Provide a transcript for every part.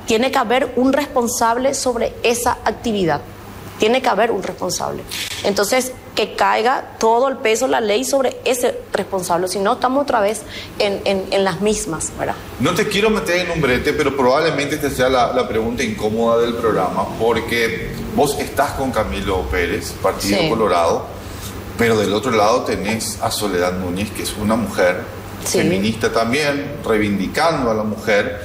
tiene que haber un responsable sobre esa actividad. Tiene que haber un responsable. Entonces, que caiga todo el peso de la ley sobre ese responsable. Si no, estamos otra vez en las mismas, ¿verdad? No te quiero meter en un brete, pero probablemente esta sea la pregunta incómoda del programa, porque vos estás con Camilo Pérez, Partido Colorado, pero del otro lado tenés a Soledad Núñez, que es una mujer feminista también, reivindicando a la mujer.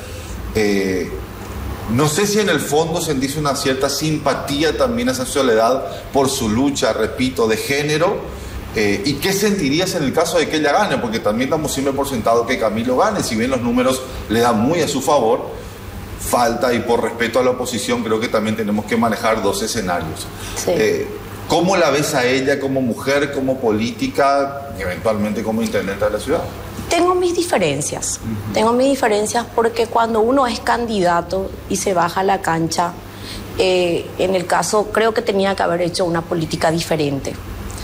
No sé si en el fondo sentís una cierta simpatía también a esa Soledad por su lucha, repito, de género. ¿Y qué sentirías en el caso de que ella gane? Porque también damos siempre por sentado que Camilo gane, si bien los números le dan muy a su favor, falta, y por respeto a la oposición creo que también tenemos que manejar dos escenarios. Sí. ¿Cómo la ves a ella como mujer, como política y eventualmente como intendente de la ciudad? Tengo mis diferencias. Tengo mis diferencias porque cuando uno es candidato y se baja a la cancha, en el caso creo que tenía que haber hecho una política diferente.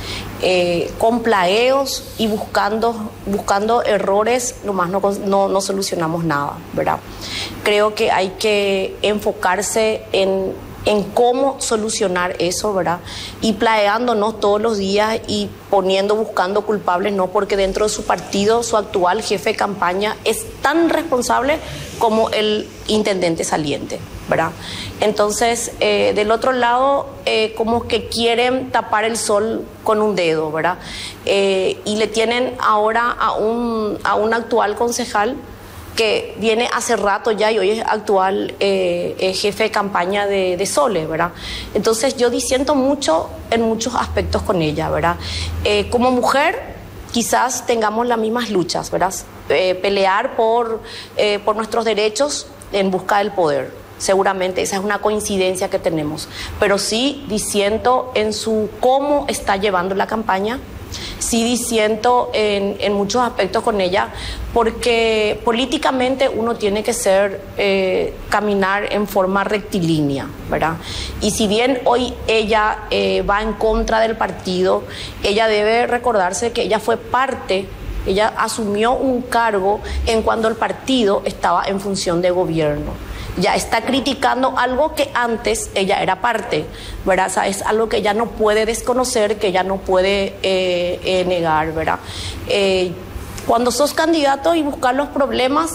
Con plaeos y buscando errores, nomás no solucionamos nada, ¿verdad? Creo que hay que enfocarse en cómo solucionar eso, ¿verdad? Y planeándonos todos los días y buscando culpables, no, porque dentro de su partido, su actual jefe de campaña es tan responsable como el intendente saliente, ¿verdad? Entonces, del otro lado, como que quieren tapar el sol con un dedo, ¿verdad? Y le tienen ahora a un actual concejal que viene hace rato ya y hoy es actual jefe de campaña de Sole, ¿verdad? Entonces yo disiento mucho en muchos aspectos con ella, ¿verdad? Como mujer quizás tengamos las mismas luchas, ¿verdad? Pelear por nuestros derechos en busca del poder. Seguramente esa es una coincidencia que tenemos, pero sí disiento en cómo está llevando la campaña. Sí disiento en muchos aspectos con ella, porque políticamente uno tiene que caminar en forma rectilínea, ¿verdad? Y si bien hoy ella va en contra del partido, ella debe recordarse que ella fue parte, ella asumió un cargo en cuando el partido estaba en función de gobierno. Ya está criticando algo que antes ella era parte, ¿verdad? O sea, es algo que ella no puede desconocer, que ella no puede negar, ¿verdad? Cuando sos candidato y buscar los problemas,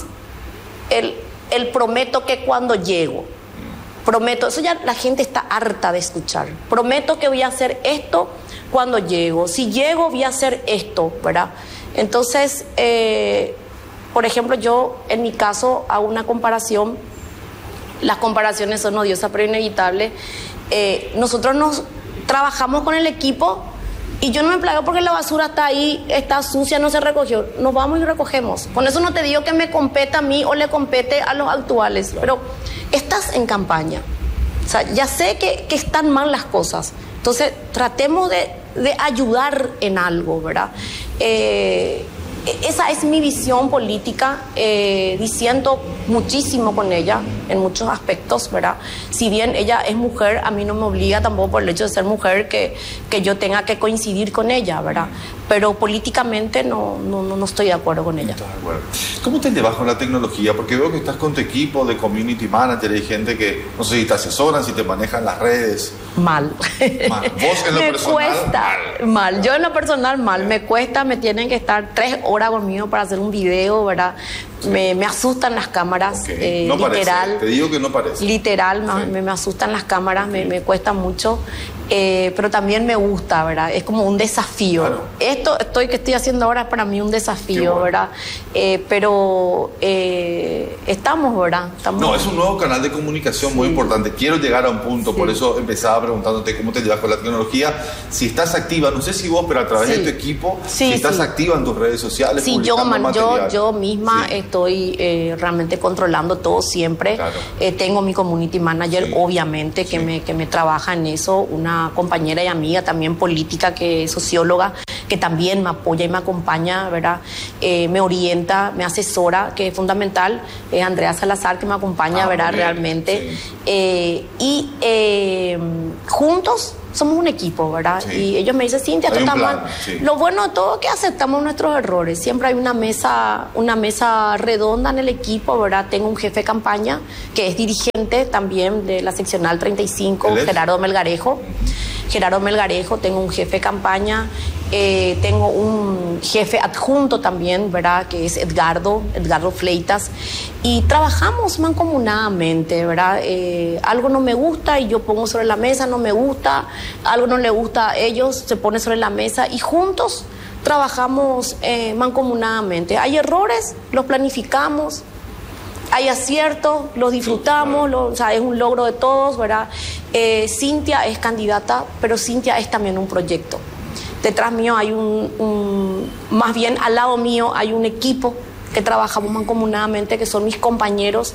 el prometo que cuando llego, prometo, eso ya la gente está harta de escuchar. Prometo que voy a hacer esto cuando llego. Si llego, voy a hacer esto, ¿verdad? Entonces, por ejemplo, yo en mi caso hago una comparación. Las comparaciones son odiosas, pero inevitables. Nosotros nos trabajamos con el equipo y yo no me plago porque la basura está ahí, está sucia, no se recogió. Nos vamos y recogemos. Con eso no te digo que me compete a mí o le compete a los actuales, pero estás en campaña. O sea, ya sé que están mal las cosas. Entonces, tratemos de ayudar en algo, ¿verdad? Esa es mi visión política. Disiento muchísimo con ella en muchos aspectos, ¿verdad? Si bien ella es mujer, a mí no me obliga tampoco por el hecho de ser mujer que yo tenga que coincidir con ella, ¿verdad? Pero políticamente no estoy de acuerdo con ella. ¿Cómo te llevas con la tecnología? Porque veo que estás con tu equipo de community manager, hay gente que, no sé si te asesoran, si te manejan las redes. Mal. ¿Vos en lo personal? Me cuesta. Mal. Yo en lo personal, mal. Me cuesta, me tienen que estar 3 horas conmigo para hacer un video, ¿verdad? Sí. Me asustan las cámaras, okay. No literal. Parece. Te digo que no parece. Literal, sí. me asustan las cámaras, okay. me cuesta mucho, pero también me gusta, ¿verdad? Es como un desafío. Claro. Esto que estoy haciendo ahora es para mí un desafío, bueno. ¿verdad? Pero estamos, ¿verdad? No, es un nuevo canal de comunicación muy importante. Quiero llegar a un punto, por eso empezaba preguntándote cómo te llevas con la tecnología. Si estás activa, no sé si vos, pero a través de tu equipo, si estás activa en tus redes sociales. Sí, yo misma estoy realmente controlando todo siempre. Claro. Tengo mi community manager, obviamente, que me trabaja en eso. Una compañera y amiga también política, que es socióloga, que también me apoya y me acompaña, ¿verdad? Me orienta, me asesora, que es fundamental. Andrea Salazar, que me acompaña, ¿verdad? Realmente. Sí. Y juntos somos un equipo, ¿verdad? Sí. Y ellos me dicen, Cintia, esto Hay un está plan, mal. sí. Lo bueno de todo es que aceptamos nuestros errores. Siempre hay una mesa redonda en el equipo, ¿verdad? Tengo un jefe de campaña que es dirigente también de la seccional 35, ¿Él es? Gerardo Melgarejo. Gerardo Melgarejo, tengo un jefe de campaña, tengo un jefe adjunto también, ¿verdad? Que es Edgardo Fleitas, y trabajamos mancomunadamente, ¿verdad? Algo no me gusta y yo pongo sobre la mesa, no me gusta, algo no le gusta a ellos, se pone sobre la mesa y juntos trabajamos mancomunadamente. Hay errores, los planificamos. Hay aciertos, los disfrutamos, o sea, es un logro de todos, ¿verdad? Cintia es candidata, pero Cintia es también un proyecto. Detrás mío hay más bien al lado mío hay un equipo que trabajamos mancomunadamente, que son mis compañeros.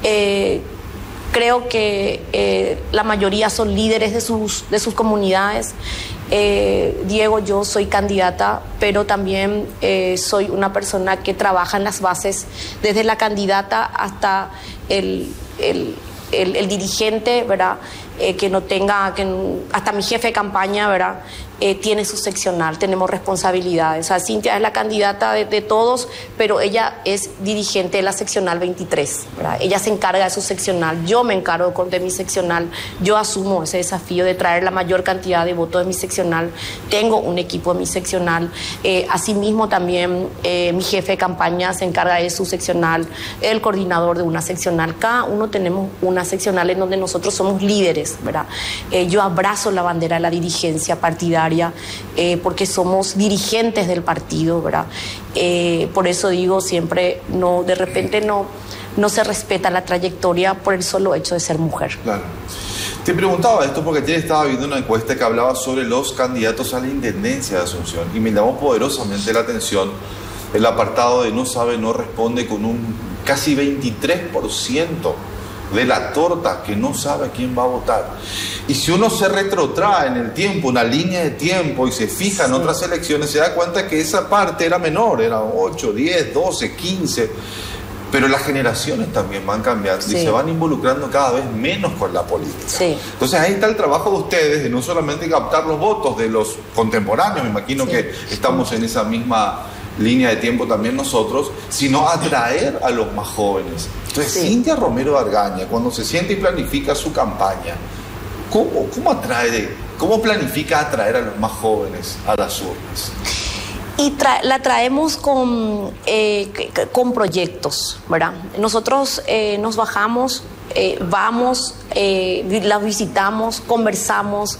Creo que la mayoría son líderes de sus comunidades. Diego, yo soy candidata, pero también soy una persona que trabaja en las bases, desde la candidata hasta el dirigente, ¿verdad? Hasta mi jefe de campaña, ¿verdad? Tiene su seccional, tenemos responsabilidades. O sea, Cintia es la candidata de todos, pero ella es dirigente de la seccional 23, ¿verdad? Ella se encarga de su seccional, yo me encargo de mi seccional, yo asumo ese desafío de traer la mayor cantidad de votos de mi seccional, tengo un equipo de mi seccional, asimismo también mi jefe de campaña se encarga de su seccional, el coordinador de una seccional, cada uno tenemos una seccional en donde nosotros somos líderes, ¿verdad? Yo abrazo la bandera de la dirigencia partidaria, porque somos dirigentes del partido, ¿verdad? Por eso digo siempre, de repente no se respeta la trayectoria por el solo hecho de ser mujer. Claro. Te preguntaba esto porque ayer estaba viendo una encuesta que hablaba sobre los candidatos a la intendencia de Asunción y me llamó poderosamente la atención el apartado de no sabe, no responde, con un casi 23% de la torta que no sabe quién va a votar. Y si uno se retrotrae en el tiempo, una línea de tiempo, y se fija en otras elecciones, se da cuenta que esa parte era menor, era 8, 10, 12, 15, pero las generaciones también van cambiando y se van involucrando cada vez menos con la política. Sí. Entonces ahí está el trabajo de ustedes, de no solamente captar los votos de los contemporáneos, me imagino que estamos en esa misma línea de tiempo también nosotros, sino atraer a los más jóvenes. Entonces, Cintia Romero Argaña, cuando se siente y planifica su campaña, ¿cómo planifica atraer a los más jóvenes a las urnas? Y la traemos con proyectos, ¿verdad? Nosotros nos bajamos, vamos, las visitamos, conversamos,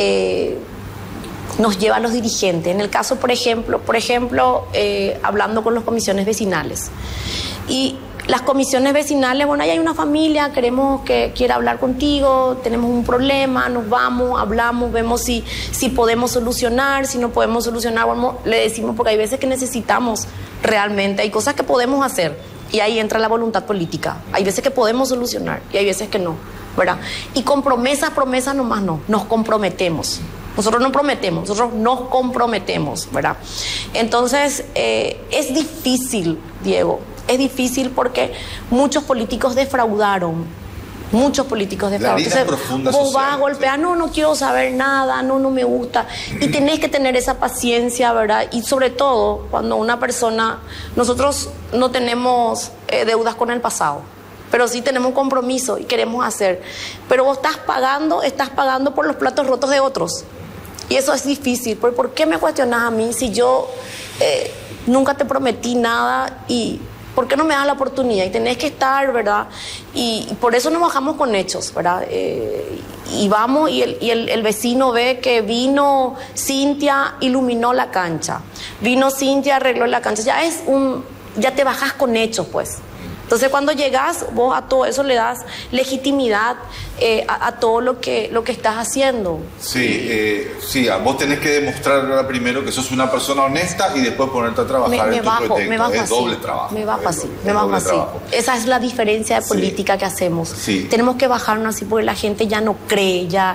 nos llevan los dirigentes. En el caso, por ejemplo, hablando con las comisiones vecinales. Y las comisiones vecinales, bueno, ahí hay una familia, queremos que quiera hablar contigo, tenemos un problema, nos vamos, hablamos, vemos si podemos solucionar, si no podemos solucionar, bueno, le decimos, porque hay veces que necesitamos realmente, hay cosas que podemos hacer y ahí entra la voluntad política. Hay veces que podemos solucionar y hay veces que no, ¿verdad? Y con promesas nomás no, nos comprometemos. Nosotros no prometemos, nosotros nos comprometemos, ¿verdad? Entonces, es difícil, Diego, es difícil porque muchos políticos defraudaron. Entonces, vos vas a golpear, no quiero saber nada, no me gusta. Y tenés que tener esa paciencia, ¿verdad? Y sobre todo, cuando una persona, nosotros no tenemos deudas con el pasado, pero sí tenemos compromiso y queremos hacer. Pero vos estás pagando por los platos rotos de otros. Y eso es difícil. ¿Por qué me cuestionas a mí si yo nunca te prometí nada? ¿Y por qué no me das la oportunidad? Y tenés que estar, ¿verdad? Y por eso nos bajamos con hechos, ¿verdad? Y vamos y el vecino ve que vino Cintia, iluminó la cancha. Vino Cintia, arregló la cancha. Ya te bajás con hechos, pues. Entonces, cuando llegas, vos a todo eso le das legitimidad a todo lo que estás haciendo. Sí, vos tenés que demostrar primero que sos una persona honesta y después ponerte a trabajar en tu proyecto. Es doble trabajo. Me bajo así. Esa es la diferencia de política que hacemos. Sí. Tenemos que bajarnos así porque la gente ya no cree, ya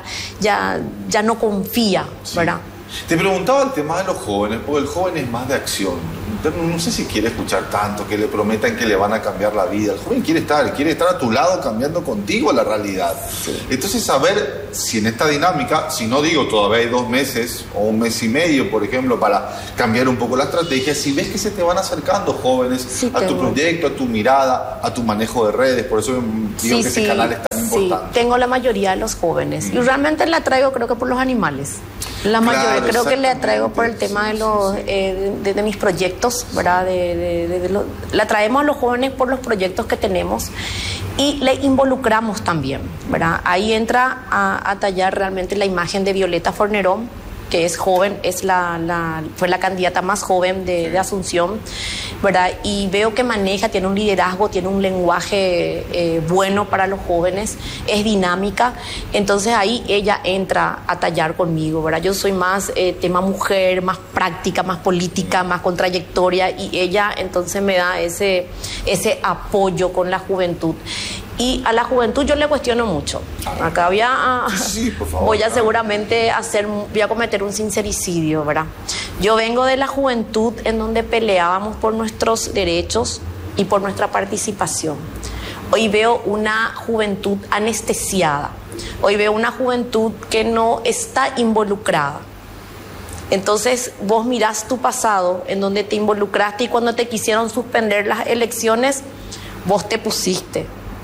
no confía, ¿verdad? Te preguntaba el tema de los jóvenes, porque el joven es más de acción. no sé si quiere escuchar tanto, que le prometan que le van a cambiar la vida. El joven quiere estar a tu lado cambiando contigo la realidad. Sí. Entonces, saber si en esta dinámica, si no digo todavía hay 2 meses o 1 mes y medio, por ejemplo, para cambiar un poco la estrategia, si ves que se te van acercando jóvenes a tu proyecto, a tu mirada, a tu manejo de redes, por eso digo que ese canal es tan importante. Tengo la mayoría de los jóvenes y realmente la traigo creo que por los animales. La mayoría creo que le atraigo por el tema de los de mis proyectos, ¿verdad? La traemos a los jóvenes por los proyectos que tenemos y le involucramos también, ¿verdad? Ahí entra a tallar realmente la imagen de Violeta Fornerón, que es joven, fue la candidata más joven de Asunción, ¿verdad? Y veo que tiene un liderazgo, tiene un lenguaje bueno para los jóvenes, es dinámica, entonces ahí ella entra a tallar conmigo, ¿verdad? Yo soy más tema mujer, más práctica, más política, más con trayectoria, y ella entonces me da ese apoyo con la juventud. Y a la juventud yo le cuestiono mucho. Acá voy a seguramente voy a cometer un sincericidio, ¿verdad? Yo vengo de la juventud en donde peleábamos por nuestros derechos y por nuestra participación. Hoy veo una juventud anestesiada. Hoy veo una juventud que no está involucrada. Entonces vos mirás tu pasado en donde te involucraste y cuando te quisieron suspender las elecciones, vos te pusiste.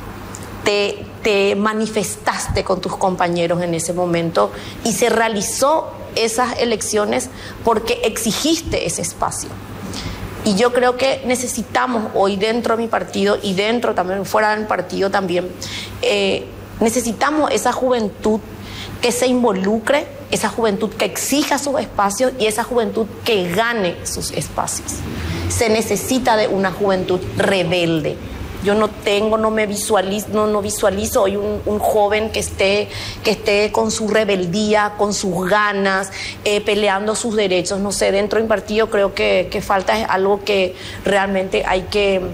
Te manifestaste con tus compañeros en ese momento y se realizó esas elecciones porque exigiste ese espacio. Y yo creo que necesitamos hoy dentro de mi partido y dentro también, fuera del partido también, necesitamos esa juventud que se involucre, esa juventud que exija sus espacios y esa juventud que gane sus espacios. Se necesita de una juventud rebelde. Yo no visualizo hoy un joven que esté con su rebeldía, con sus ganas, peleando sus derechos. No sé, dentro de un partido creo que falta es algo que realmente hay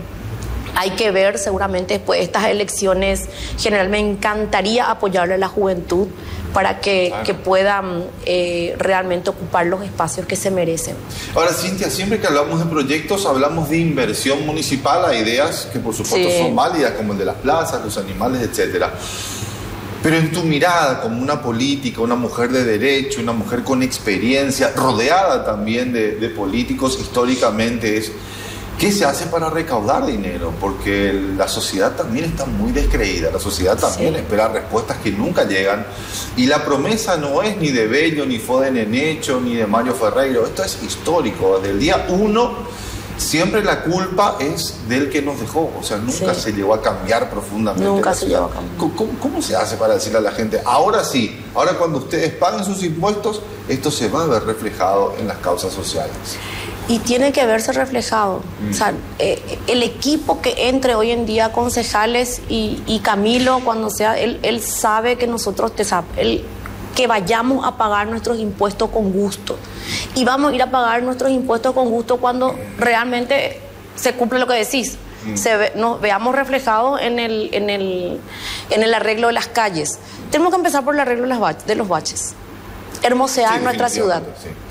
que ver seguramente después de estas elecciones. General, me encantaría apoyarle a la juventud para que puedan realmente ocupar los espacios que se merecen. Ahora, Cintia, siempre que hablamos de proyectos, hablamos de inversión municipal a ideas que por supuesto son válidas, como el de las plazas, los animales, etcétera. Pero en tu mirada como una política, una mujer de derecho, una mujer con experiencia, rodeada también de políticos históricamente, ¿qué se hace para recaudar dinero? Porque la sociedad también está muy descreída, la sociedad también espera respuestas que nunca llegan, y la promesa no es ni de Bello, ni Foden Enecho, ni de Mario Ferreiro, esto es histórico, desde el día 1 siempre la culpa es del que nos dejó, o sea, nunca se llegó a cambiar profundamente. Nunca se llegó a cambiar. ¿Cómo se hace para decirle a la gente, ahora sí, ahora cuando ustedes paguen sus impuestos, esto se va a ver reflejado en las causas sociales? Y tiene que verse reflejado. O sea, el equipo que entre hoy en día, concejales y Camilo, cuando sea, él sabe que nosotros que vayamos a pagar nuestros impuestos con gusto. Y vamos a ir a pagar nuestros impuestos con gusto cuando realmente se cumple lo que decís. Nos veamos reflejados en el arreglo de las calles. Tenemos que empezar por el arreglo de los baches. Hermosear nuestra ciudad,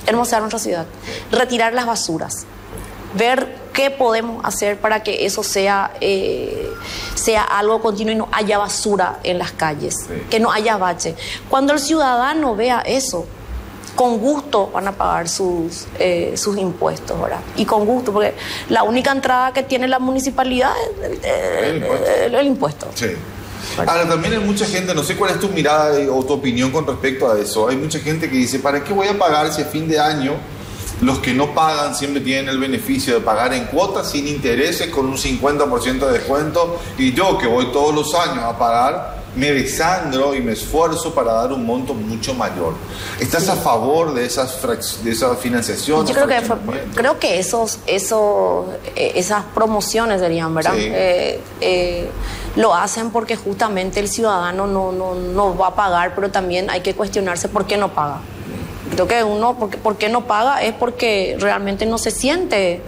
retirar las basuras, ver qué podemos hacer para que eso sea algo continuo y no haya basura en las calles, que no haya bache. Cuando el ciudadano vea eso, con gusto van a pagar sus impuestos, ¿verdad? Y con gusto, porque la única entrada que tiene la municipalidad es el impuesto. Sí. Ahora, también hay mucha gente, no sé cuál es tu mirada o tu opinión con respecto a eso. Hay mucha gente que dice, ¿para qué voy a pagar si a fin de año los que no pagan siempre tienen el beneficio de pagar en cuotas sin intereses con un 50% de descuento? Y yo, que voy todos los años a pagar, me desangro y me esfuerzo para dar un monto mucho mayor. ¿Estás a favor de esa financiación? Yo creo que esas promociones serían, ¿verdad? Lo hacen porque justamente el ciudadano no va a pagar, pero también hay que cuestionarse por qué no paga. Creo que por qué no paga es porque realmente no se siente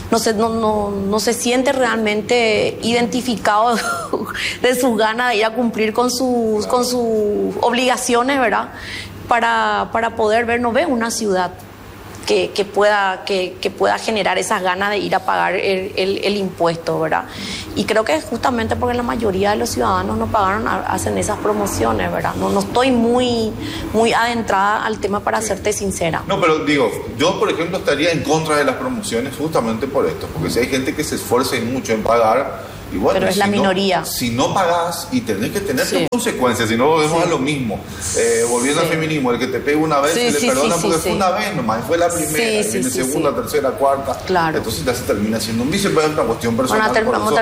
realmente identificado de sus ganas de ir a cumplir con sus obligaciones, ¿verdad? Para poder ver, no ve una ciudad que pueda generar esas ganas de ir a pagar el impuesto, ¿verdad? Y creo que es justamente porque la mayoría de los ciudadanos no pagaron, hacen esas promociones, ¿verdad? No estoy muy adentrada al tema, para serte sincera. No, pero digo, yo por ejemplo estaría en contra de las promociones justamente por esto, porque si hay gente que se esfuerce mucho en pagar, y bueno, pero es la minoría. Si no pagás y tenés que tener consecuencias, si no volvemos a lo mismo. Volviendo al feminismo, el que te pega una vez se le perdona porque fue una vez nomás, fue la primera, viene segunda, tercera, cuarta. Claro. Entonces ya se termina siendo un vicio, pero es una cuestión personal.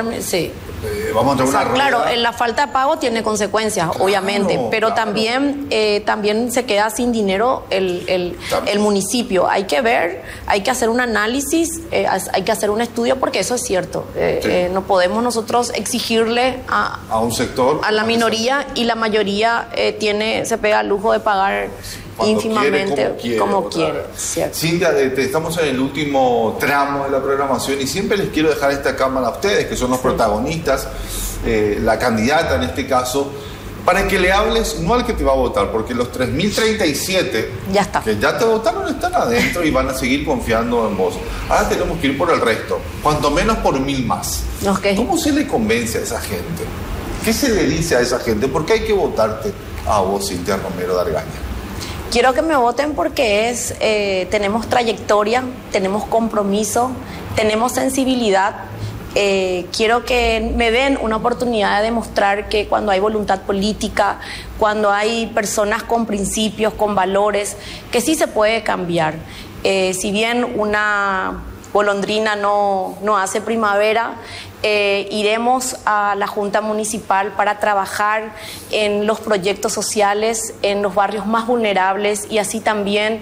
Vamos a tener una claro, la falta de pago tiene consecuencias, obviamente, pero también se queda sin dinero el municipio. Hay que ver, hay que hacer un análisis, hay que hacer un estudio, porque eso es cierto. No podemos nosotros exigirle a un sector, a la minoría, y la mayoría se pega al lujo de pagar ínfimamente como quiere. Cintia, estamos en el último tramo de la programación y siempre les quiero dejar esta cámara a ustedes, que son los protagonistas, la candidata en este caso, para que le hables no al que te va a votar, porque los 3.037 que ya te votaron están adentro y van a seguir confiando en vos. Ahora tenemos que ir por el resto, cuanto menos por 1.000 más. ¿Cómo se le convence a esa gente? ¿Qué se le dice a esa gente? ¿Por qué hay que votarte a vos, Cintia Romero de Argaña? Quiero que me voten porque tenemos trayectoria, tenemos compromiso, tenemos sensibilidad. Quiero que me den una oportunidad de demostrar que cuando hay voluntad política, cuando hay personas con principios, con valores, que sí se puede cambiar. Si bien una golondrina no hace primavera, iremos a la Junta Municipal para trabajar en los proyectos sociales, en los barrios más vulnerables, y así también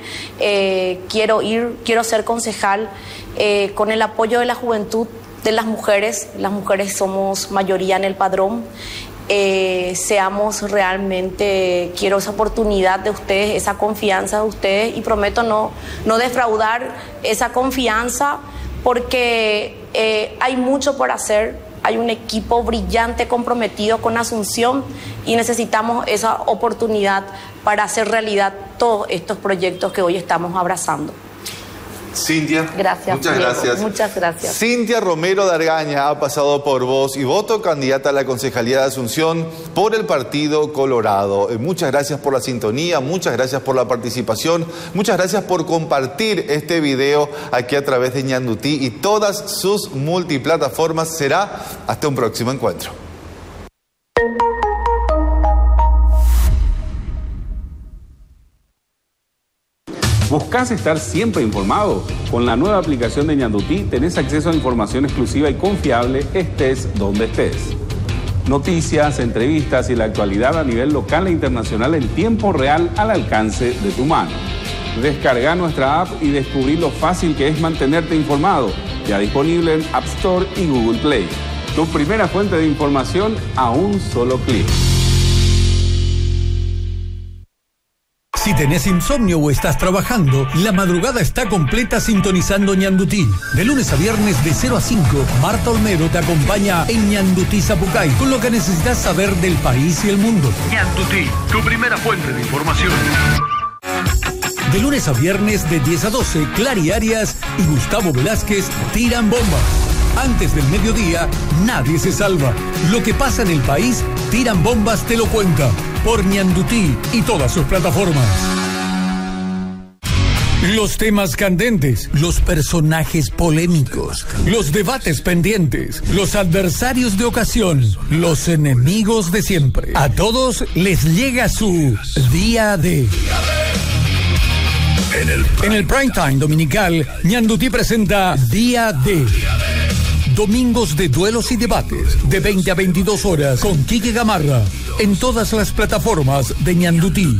quiero ser concejal con el apoyo de la juventud, de las mujeres. Las mujeres somos mayoría en el padrón. Seamos realmente, quiero esa oportunidad de ustedes, esa confianza de ustedes, y prometo no defraudar esa confianza, porque hay mucho por hacer. Hay un equipo brillante comprometido con Asunción y necesitamos esa oportunidad para hacer realidad todos estos proyectos que hoy estamos abrazando. Cintia, muchas gracias. Cintia Romero de Argaña ha pasado por Voz y Voto, candidata a la Concejalía de Asunción por el Partido Colorado. Muchas gracias por la sintonía, muchas gracias por la participación, muchas gracias por compartir este video aquí a través de Ñandutí y todas sus multiplataformas. Será hasta un próximo encuentro. ¿Buscas estar siempre informado? Con la nueva aplicación de Ñandutí tenés acceso a información exclusiva y confiable, estés donde estés. Noticias, entrevistas y la actualidad a nivel local e internacional en tiempo real al alcance de tu mano. Descarga nuestra app y descubrí lo fácil que es mantenerte informado. Ya disponible en App Store y Google Play. Tu primera fuente de información a un solo clic. Si tenés insomnio o estás trabajando, la madrugada está completa sintonizando Ñandutí. De lunes a viernes de 0 a 5, Marta Olmedo te acompaña en Ñandutí Zapucay con lo que necesitas saber del país y el mundo. Ñandutí, tu primera fuente de información. De lunes a viernes de 10 a 12, Clary Arias y Gustavo Velázquez tiran bombas. Antes del mediodía, nadie se salva. Lo que pasa en el país, Tiran Bombas te lo cuenta. Por Ñandutí y todas sus plataformas. Los temas candentes, los personajes polémicos, los debates pendientes, los adversarios de ocasión, los enemigos de siempre. A todos les llega su Día D. En el prime time dominical, Ñandutí presenta Día D. Domingos de duelos y debates, de 20 a 22 horas, con Quique Gamarra, en todas las plataformas de Ñandutí.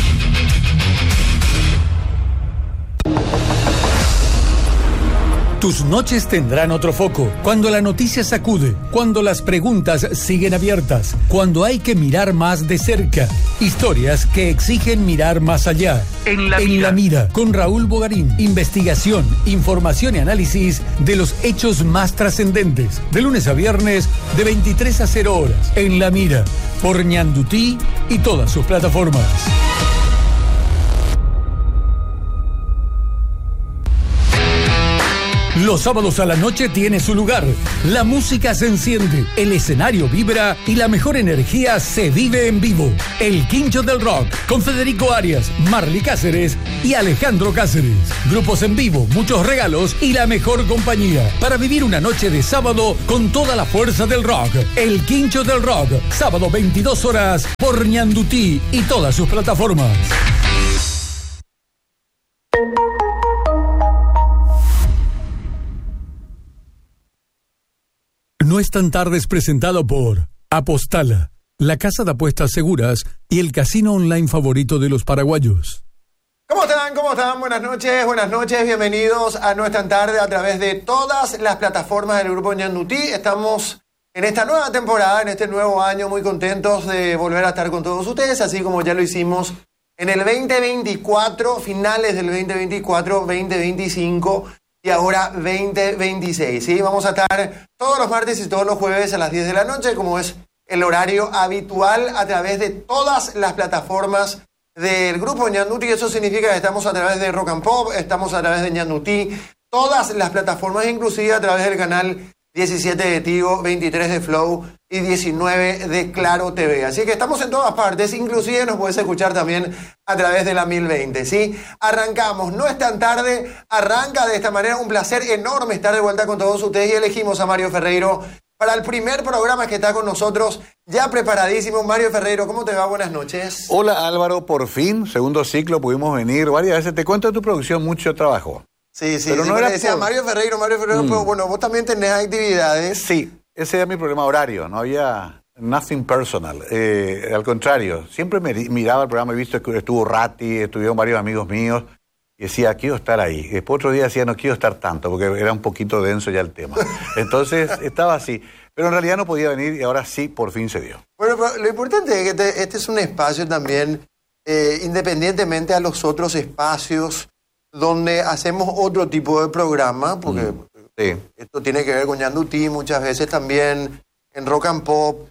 Tus noches tendrán otro foco, cuando la noticia sacude, cuando las preguntas siguen abiertas, cuando hay que mirar más de cerca. Historias que exigen mirar más allá. En la mira, con Raúl Bogarín. Investigación, información y análisis de los hechos más trascendentes. De lunes a viernes, de 23 a 0 horas. En la mira, por Ñandutí y todas sus plataformas. Los sábados a la noche tiene su lugar. La música se enciende, el escenario vibra y la mejor energía se vive en vivo. El Quincho del Rock, con Federico Arias, Marly Cáceres y Alejandro Cáceres. Grupos en vivo, muchos regalos y la mejor compañía para vivir una noche de sábado con toda la fuerza del rock. El Quincho del Rock, sábado 22 horas por Ñandutí y todas sus plataformas. No es tan tarde es presentado por Apostala, la casa de apuestas seguras y el casino online favorito de los paraguayos. ¿Cómo están? ¿Cómo están? Buenas noches, bienvenidos a No es tan tarde a través de todas las plataformas del Grupo Ñandutí. Estamos en esta nueva temporada, en este nuevo año, muy contentos de volver a estar con todos ustedes, así como ya lo hicimos en el 2024, finales del 2024, 2025... y ahora 2026, ¿sí? Vamos a estar todos los martes y todos los jueves a las 10 de la noche, como es el horario habitual, a través de todas las plataformas del Grupo Ñandutí. Eso significa que estamos a través de Rock and Pop, estamos a través de Ñandutí, todas las plataformas, inclusive a través del canal 17 de Tigo, 23 de Flow y 19 de Claro TV. Así que estamos en todas partes, inclusive nos puedes escuchar también a través de la 1020, ¿sí? Arrancamos, no es tan tarde, arranca de esta manera. Un placer enorme estar de vuelta con todos ustedes y elegimos a Mario Ferreiro para el primer programa que está con nosotros, ya preparadísimo. Mario Ferreiro, ¿cómo te va? Buenas noches. Hola Álvaro, por fin, segundo ciclo, pudimos venir varias veces. Te cuento de tu producción, mucho trabajo. Sí, pero no era decía por... Mario Ferreiro, pero bueno, vos también tenés actividades. Sí, ese era mi problema horario, no había nothing personal. Al contrario, siempre miraba el programa, he visto que estuvo Ratti, estuvieron varios amigos míos, y decía, quiero estar ahí. Y después otro día decía, no quiero estar tanto, porque era un poquito denso ya el tema. Entonces, estaba así. Pero en realidad no podía venir y ahora sí, por fin se dio. Bueno, pero lo importante es que este es un espacio también, independientemente a los otros espacios, donde hacemos otro tipo de programa, porque esto tiene que ver con Ñandutí, muchas veces también en Rock and Pop,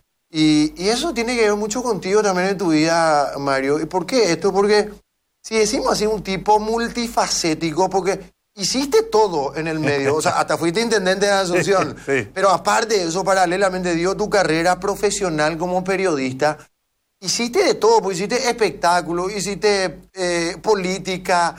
y eso tiene que ver mucho contigo también en tu vida, Mario. ¿Y por qué esto? Porque si decimos así, un tipo multifacético, porque hiciste todo en el medio, o sea, hasta fuiste intendente de Asunción, sí. Pero aparte de eso, paralelamente dio tu carrera profesional como periodista. Hiciste de todo, pues hiciste espectáculo, hiciste política,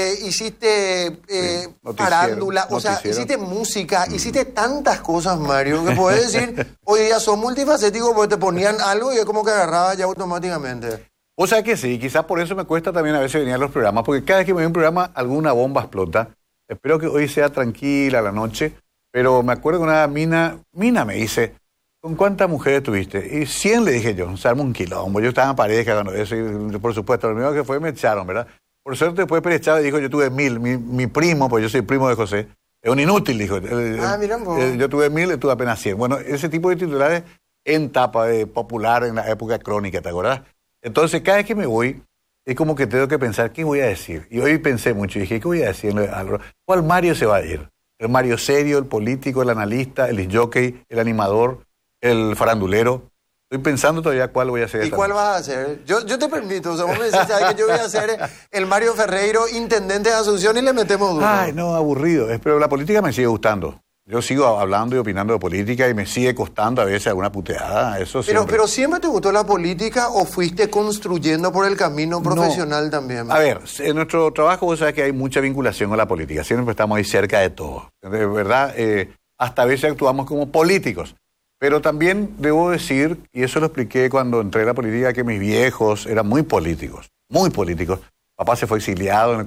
hiciste farándula, o sea, hiciste música, hiciste tantas cosas, Mario, que puedes decir, hoy día son multifacéticos porque te ponían algo y es como que agarraba ya automáticamente. O sea que sí, quizás por eso me cuesta también a veces venir a los programas, porque cada vez que me veo un programa alguna bomba explota. Espero que hoy sea tranquila la noche, pero me acuerdo que una mina me dice, ¿con cuántas mujeres tuviste? Y 100 le dije yo, se armó un quilombo, yo estaba en pareja cuando eso, y por supuesto, lo primero que fue me echaron, ¿verdad? Por suerte después Pérez Chávez dijo, yo tuve 1000, mi primo, pues yo soy primo de José, es un inútil, dijo. Mira, yo tuve 1000, él tuve apenas 100. Bueno, ese tipo de titulares en tapa de popular en la época crónica, ¿te acordás? Entonces, cada vez que me voy, es como que tengo que pensar, ¿qué voy a decir? Y hoy pensé mucho, y dije, ¿qué voy a decir? ¿Cuál Mario se va a ir? ¿El Mario serio, el político, el analista, el jockey, el animador, el farandulero? Estoy pensando todavía cuál voy a hacer. ¿Y cuál vas a hacer? Yo te permito, o sea, vos me decís, ¿sabes que yo voy a hacer el Mario Ferreiro, intendente de Asunción, y le metemos duro? Ay, no, aburrido. Pero la política me sigue gustando. Yo sigo hablando y opinando de política y me sigue costando a veces alguna puteada. Eso pero ¿siempre te gustó la política o fuiste construyendo por el camino profesional también? A ver, en nuestro trabajo vos sabés que hay mucha vinculación con la política. Siempre estamos ahí cerca de todo. De verdad, hasta a veces actuamos como políticos. Pero también debo decir, y eso lo expliqué cuando entré a la política, que mis viejos eran muy políticos, muy políticos. Papá se fue exiliado en el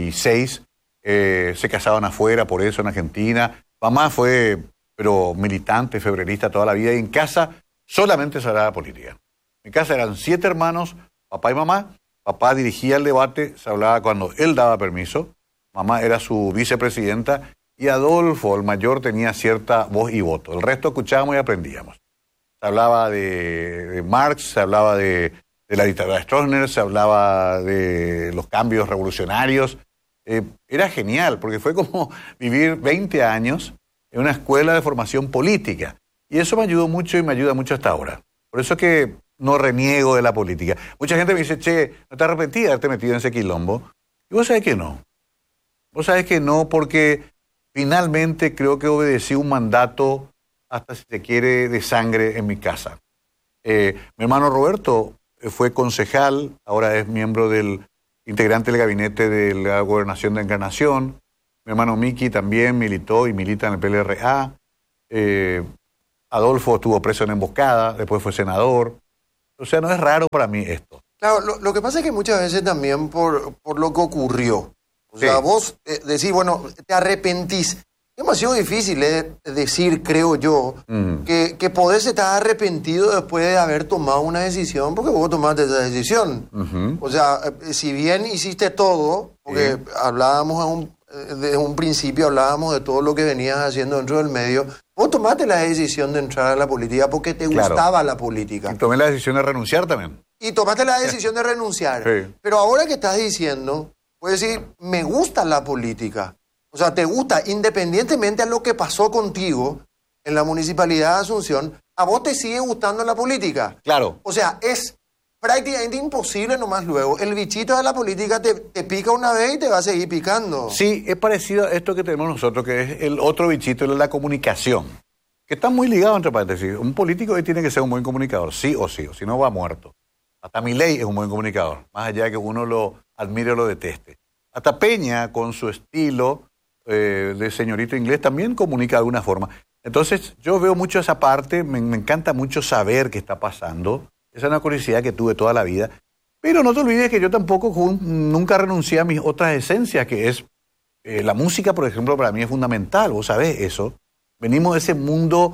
46, se casaban afuera, por eso en Argentina. Mamá fue, pero militante, febrerista toda la vida, y en casa solamente se hablaba política. En casa eran 7 hermanos, papá y mamá. Papá dirigía el debate, se hablaba cuando él daba permiso. Mamá era su vicepresidenta. Y Adolfo, el mayor, tenía cierta voz y voto. El resto escuchábamos y aprendíamos. Se hablaba de Marx, se hablaba de la dictadura de Stroessner, se hablaba de los cambios revolucionarios. Era genial, porque fue como vivir 20 años en una escuela de formación política. Y eso me ayudó mucho y me ayuda mucho hasta ahora. Por eso es que no reniego de la política. Mucha gente me dice, che, ¿no te arrepentís de haberte metido en ese quilombo? Y vos sabés que no. Vos sabés que no, porque finalmente creo que obedecí un mandato, hasta si se quiere, de sangre en mi casa. Mi hermano Roberto fue concejal, ahora es miembro integrante del gabinete de la Gobernación de Encarnación. Mi hermano Miki también militó y milita en el PLRA. Adolfo estuvo preso en emboscada, después fue senador. O sea, no es raro para mí esto. Claro, lo que pasa es que muchas veces también por lo que ocurrió. O sea, vos decís, bueno, te arrepentís. Es demasiado difícil decir, creo yo, que podés estar arrepentido después de haber tomado una decisión, porque vos tomaste esa decisión. O sea, si bien hiciste todo, porque hablábamos desde un principio, hablábamos de todo lo que venías haciendo dentro del medio, vos tomaste la decisión de entrar a la política porque te gustaba la política. Y tomé la decisión de renunciar también. Y tomaste la decisión de renunciar. Sí. Pero ahora que estás diciendo, puedes decir, me gusta la política. O sea, te gusta, independientemente de lo que pasó contigo en la Municipalidad de Asunción, a vos te sigue gustando la política. Claro. O sea, es prácticamente imposible nomás luego. El bichito de la política te pica una vez y te va a seguir picando. Sí, es parecido a esto que tenemos nosotros, que es el otro bichito, la comunicación. Que está muy ligado, entre paréntesis. Un político hoy tiene que ser un buen comunicador, sí, o si no va muerto. Hasta Milei es un buen comunicador, más allá de que uno lo admire o lo deteste. Hasta Peña, con su estilo de señorito inglés, también comunica de alguna forma. Entonces, yo veo mucho esa parte, me encanta mucho saber qué está pasando. Esa es una curiosidad que tuve toda la vida. Pero no te olvides que yo tampoco nunca renuncié a mis otras esencias, que es la música, por ejemplo, para mí es fundamental. Vos sabés eso. Venimos de ese mundo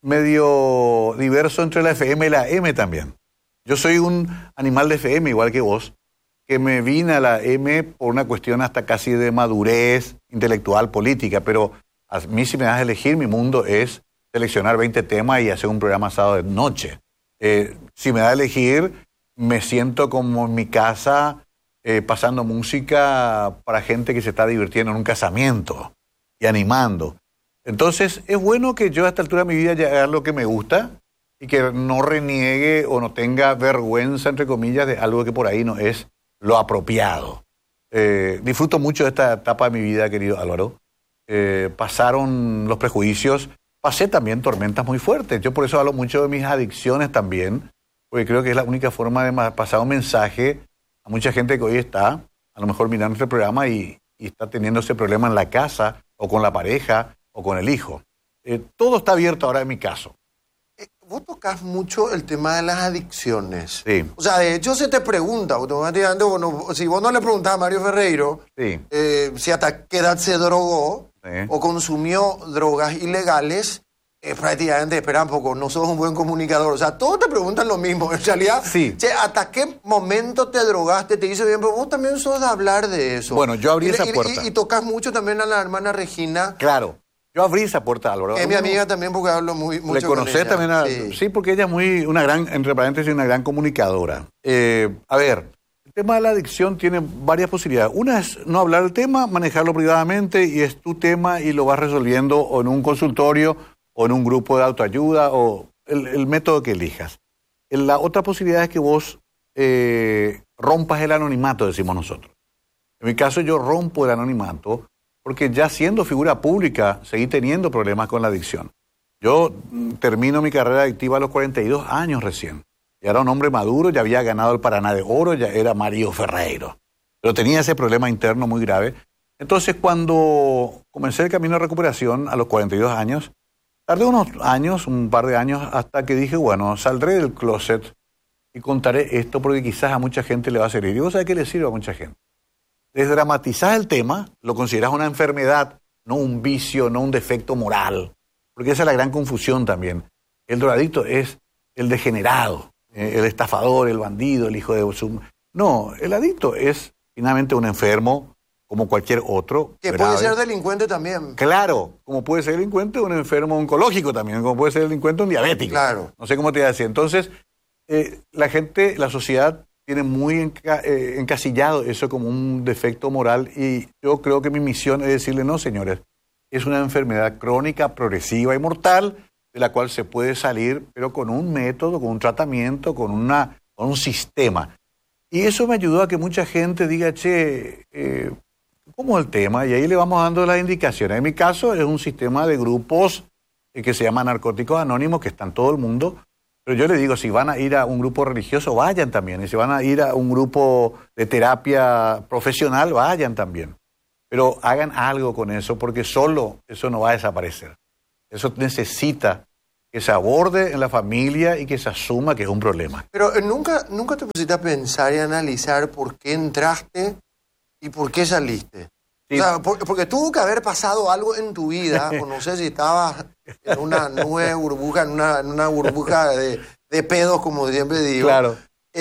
medio diverso entre la FM y la AM también. Yo soy un animal de FM, igual que vos, que me vine a la M por una cuestión hasta casi de madurez intelectual, política, pero a mí si me das a elegir, mi mundo es seleccionar 20 temas y hacer un programa sábado de noche. Si me da a elegir, me siento como en mi casa pasando música para gente que se está divirtiendo en un casamiento y animando. Entonces, es bueno que yo a esta altura de mi vida ya haga lo que me gusta y que no reniegue o no tenga vergüenza, entre comillas, de algo que por ahí no es lo apropiado. Disfruto mucho de esta etapa de mi vida, querido Álvaro. Pasaron los prejuicios, pasé también tormentas muy fuertes. Yo por eso hablo mucho de mis adicciones también, porque creo que es la única forma de pasar un mensaje a mucha gente que hoy está, a lo mejor mirando este programa y está teniendo ese problema en la casa, o con la pareja, o con el hijo. Todo está abierto ahora en mi caso. Vos tocás mucho el tema de las adicciones. Sí. O sea, de hecho se te pregunta automáticamente, bueno, si vos no le preguntás a Mario Ferreiro si hasta qué edad se drogó o consumió drogas ilegales, prácticamente, espera un poco, no sos un buen comunicador. O sea, todos te preguntan lo mismo. En realidad, ¿hasta qué momento te drogaste? Te hizo bien, pero vos también sos de hablar de eso. Bueno, yo abrí esa puerta. Y tocas mucho también a la hermana Regina. Claro. Yo abrí esa puerta, Álvaro. Es mi amiga también porque hablo mucho con ella. ¿Le conocés también? Sí, porque ella es una gran, entre paréntesis, una gran comunicadora. A ver, el tema de la adicción tiene varias posibilidades. Una es no hablar del tema, manejarlo privadamente y es tu tema y lo vas resolviendo o en un consultorio o en un grupo de autoayuda o el método que elijas. La otra posibilidad es que vos rompas el anonimato, decimos nosotros. En mi caso yo rompo el anonimato porque ya siendo figura pública seguí teniendo problemas con la adicción. Yo termino mi carrera adictiva a los 42 años recién. Ya era un hombre maduro, ya había ganado el Paraná de Oro, ya era Mario Ferreiro. Pero tenía ese problema interno muy grave. Entonces cuando comencé el camino de recuperación a los 42 años, tardé unos años, un par de años, hasta que dije, bueno, saldré del closet y contaré esto porque quizás a mucha gente le va a servir. Y vos sabés qué le sirve a mucha gente. Desdramatizás el tema, lo considerás una enfermedad, no un vicio, no un defecto moral. Porque esa es la gran confusión también. El drogadicto es el degenerado, el estafador, el bandido, el hijo de su... No, el adicto es finalmente un enfermo como cualquier otro. Que puede ser delincuente también. Claro, como puede ser delincuente un enfermo oncológico también, como puede ser delincuente un diabético. Claro. No sé cómo te voy a decir. Entonces, la gente, la sociedad tiene muy encasillado eso como un defecto moral y yo creo que mi misión es decirle, no señores, es una enfermedad crónica, progresiva y mortal de la cual se puede salir, pero con un método, con un tratamiento, con un sistema. Y eso me ayudó a que mucha gente diga, che, cómo es el tema, y ahí le vamos dando las indicaciones. En mi caso es un sistema de grupos que se llama Narcóticos Anónimos, que está en todo el mundo, pero yo le digo, si van a ir a un grupo religioso, vayan también, y si van a ir a un grupo de terapia profesional, vayan también. Pero hagan algo con eso, porque solo eso no va a desaparecer. Eso necesita que se aborde en la familia y que se asuma que es un problema. Pero nunca te pusiste a pensar y a analizar por qué entraste y por qué saliste. Sí. O sea, porque tuvo que haber pasado algo en tu vida, o no sé si estabas en una nube de burbuja, en una burbuja de pedos, como siempre digo. Claro.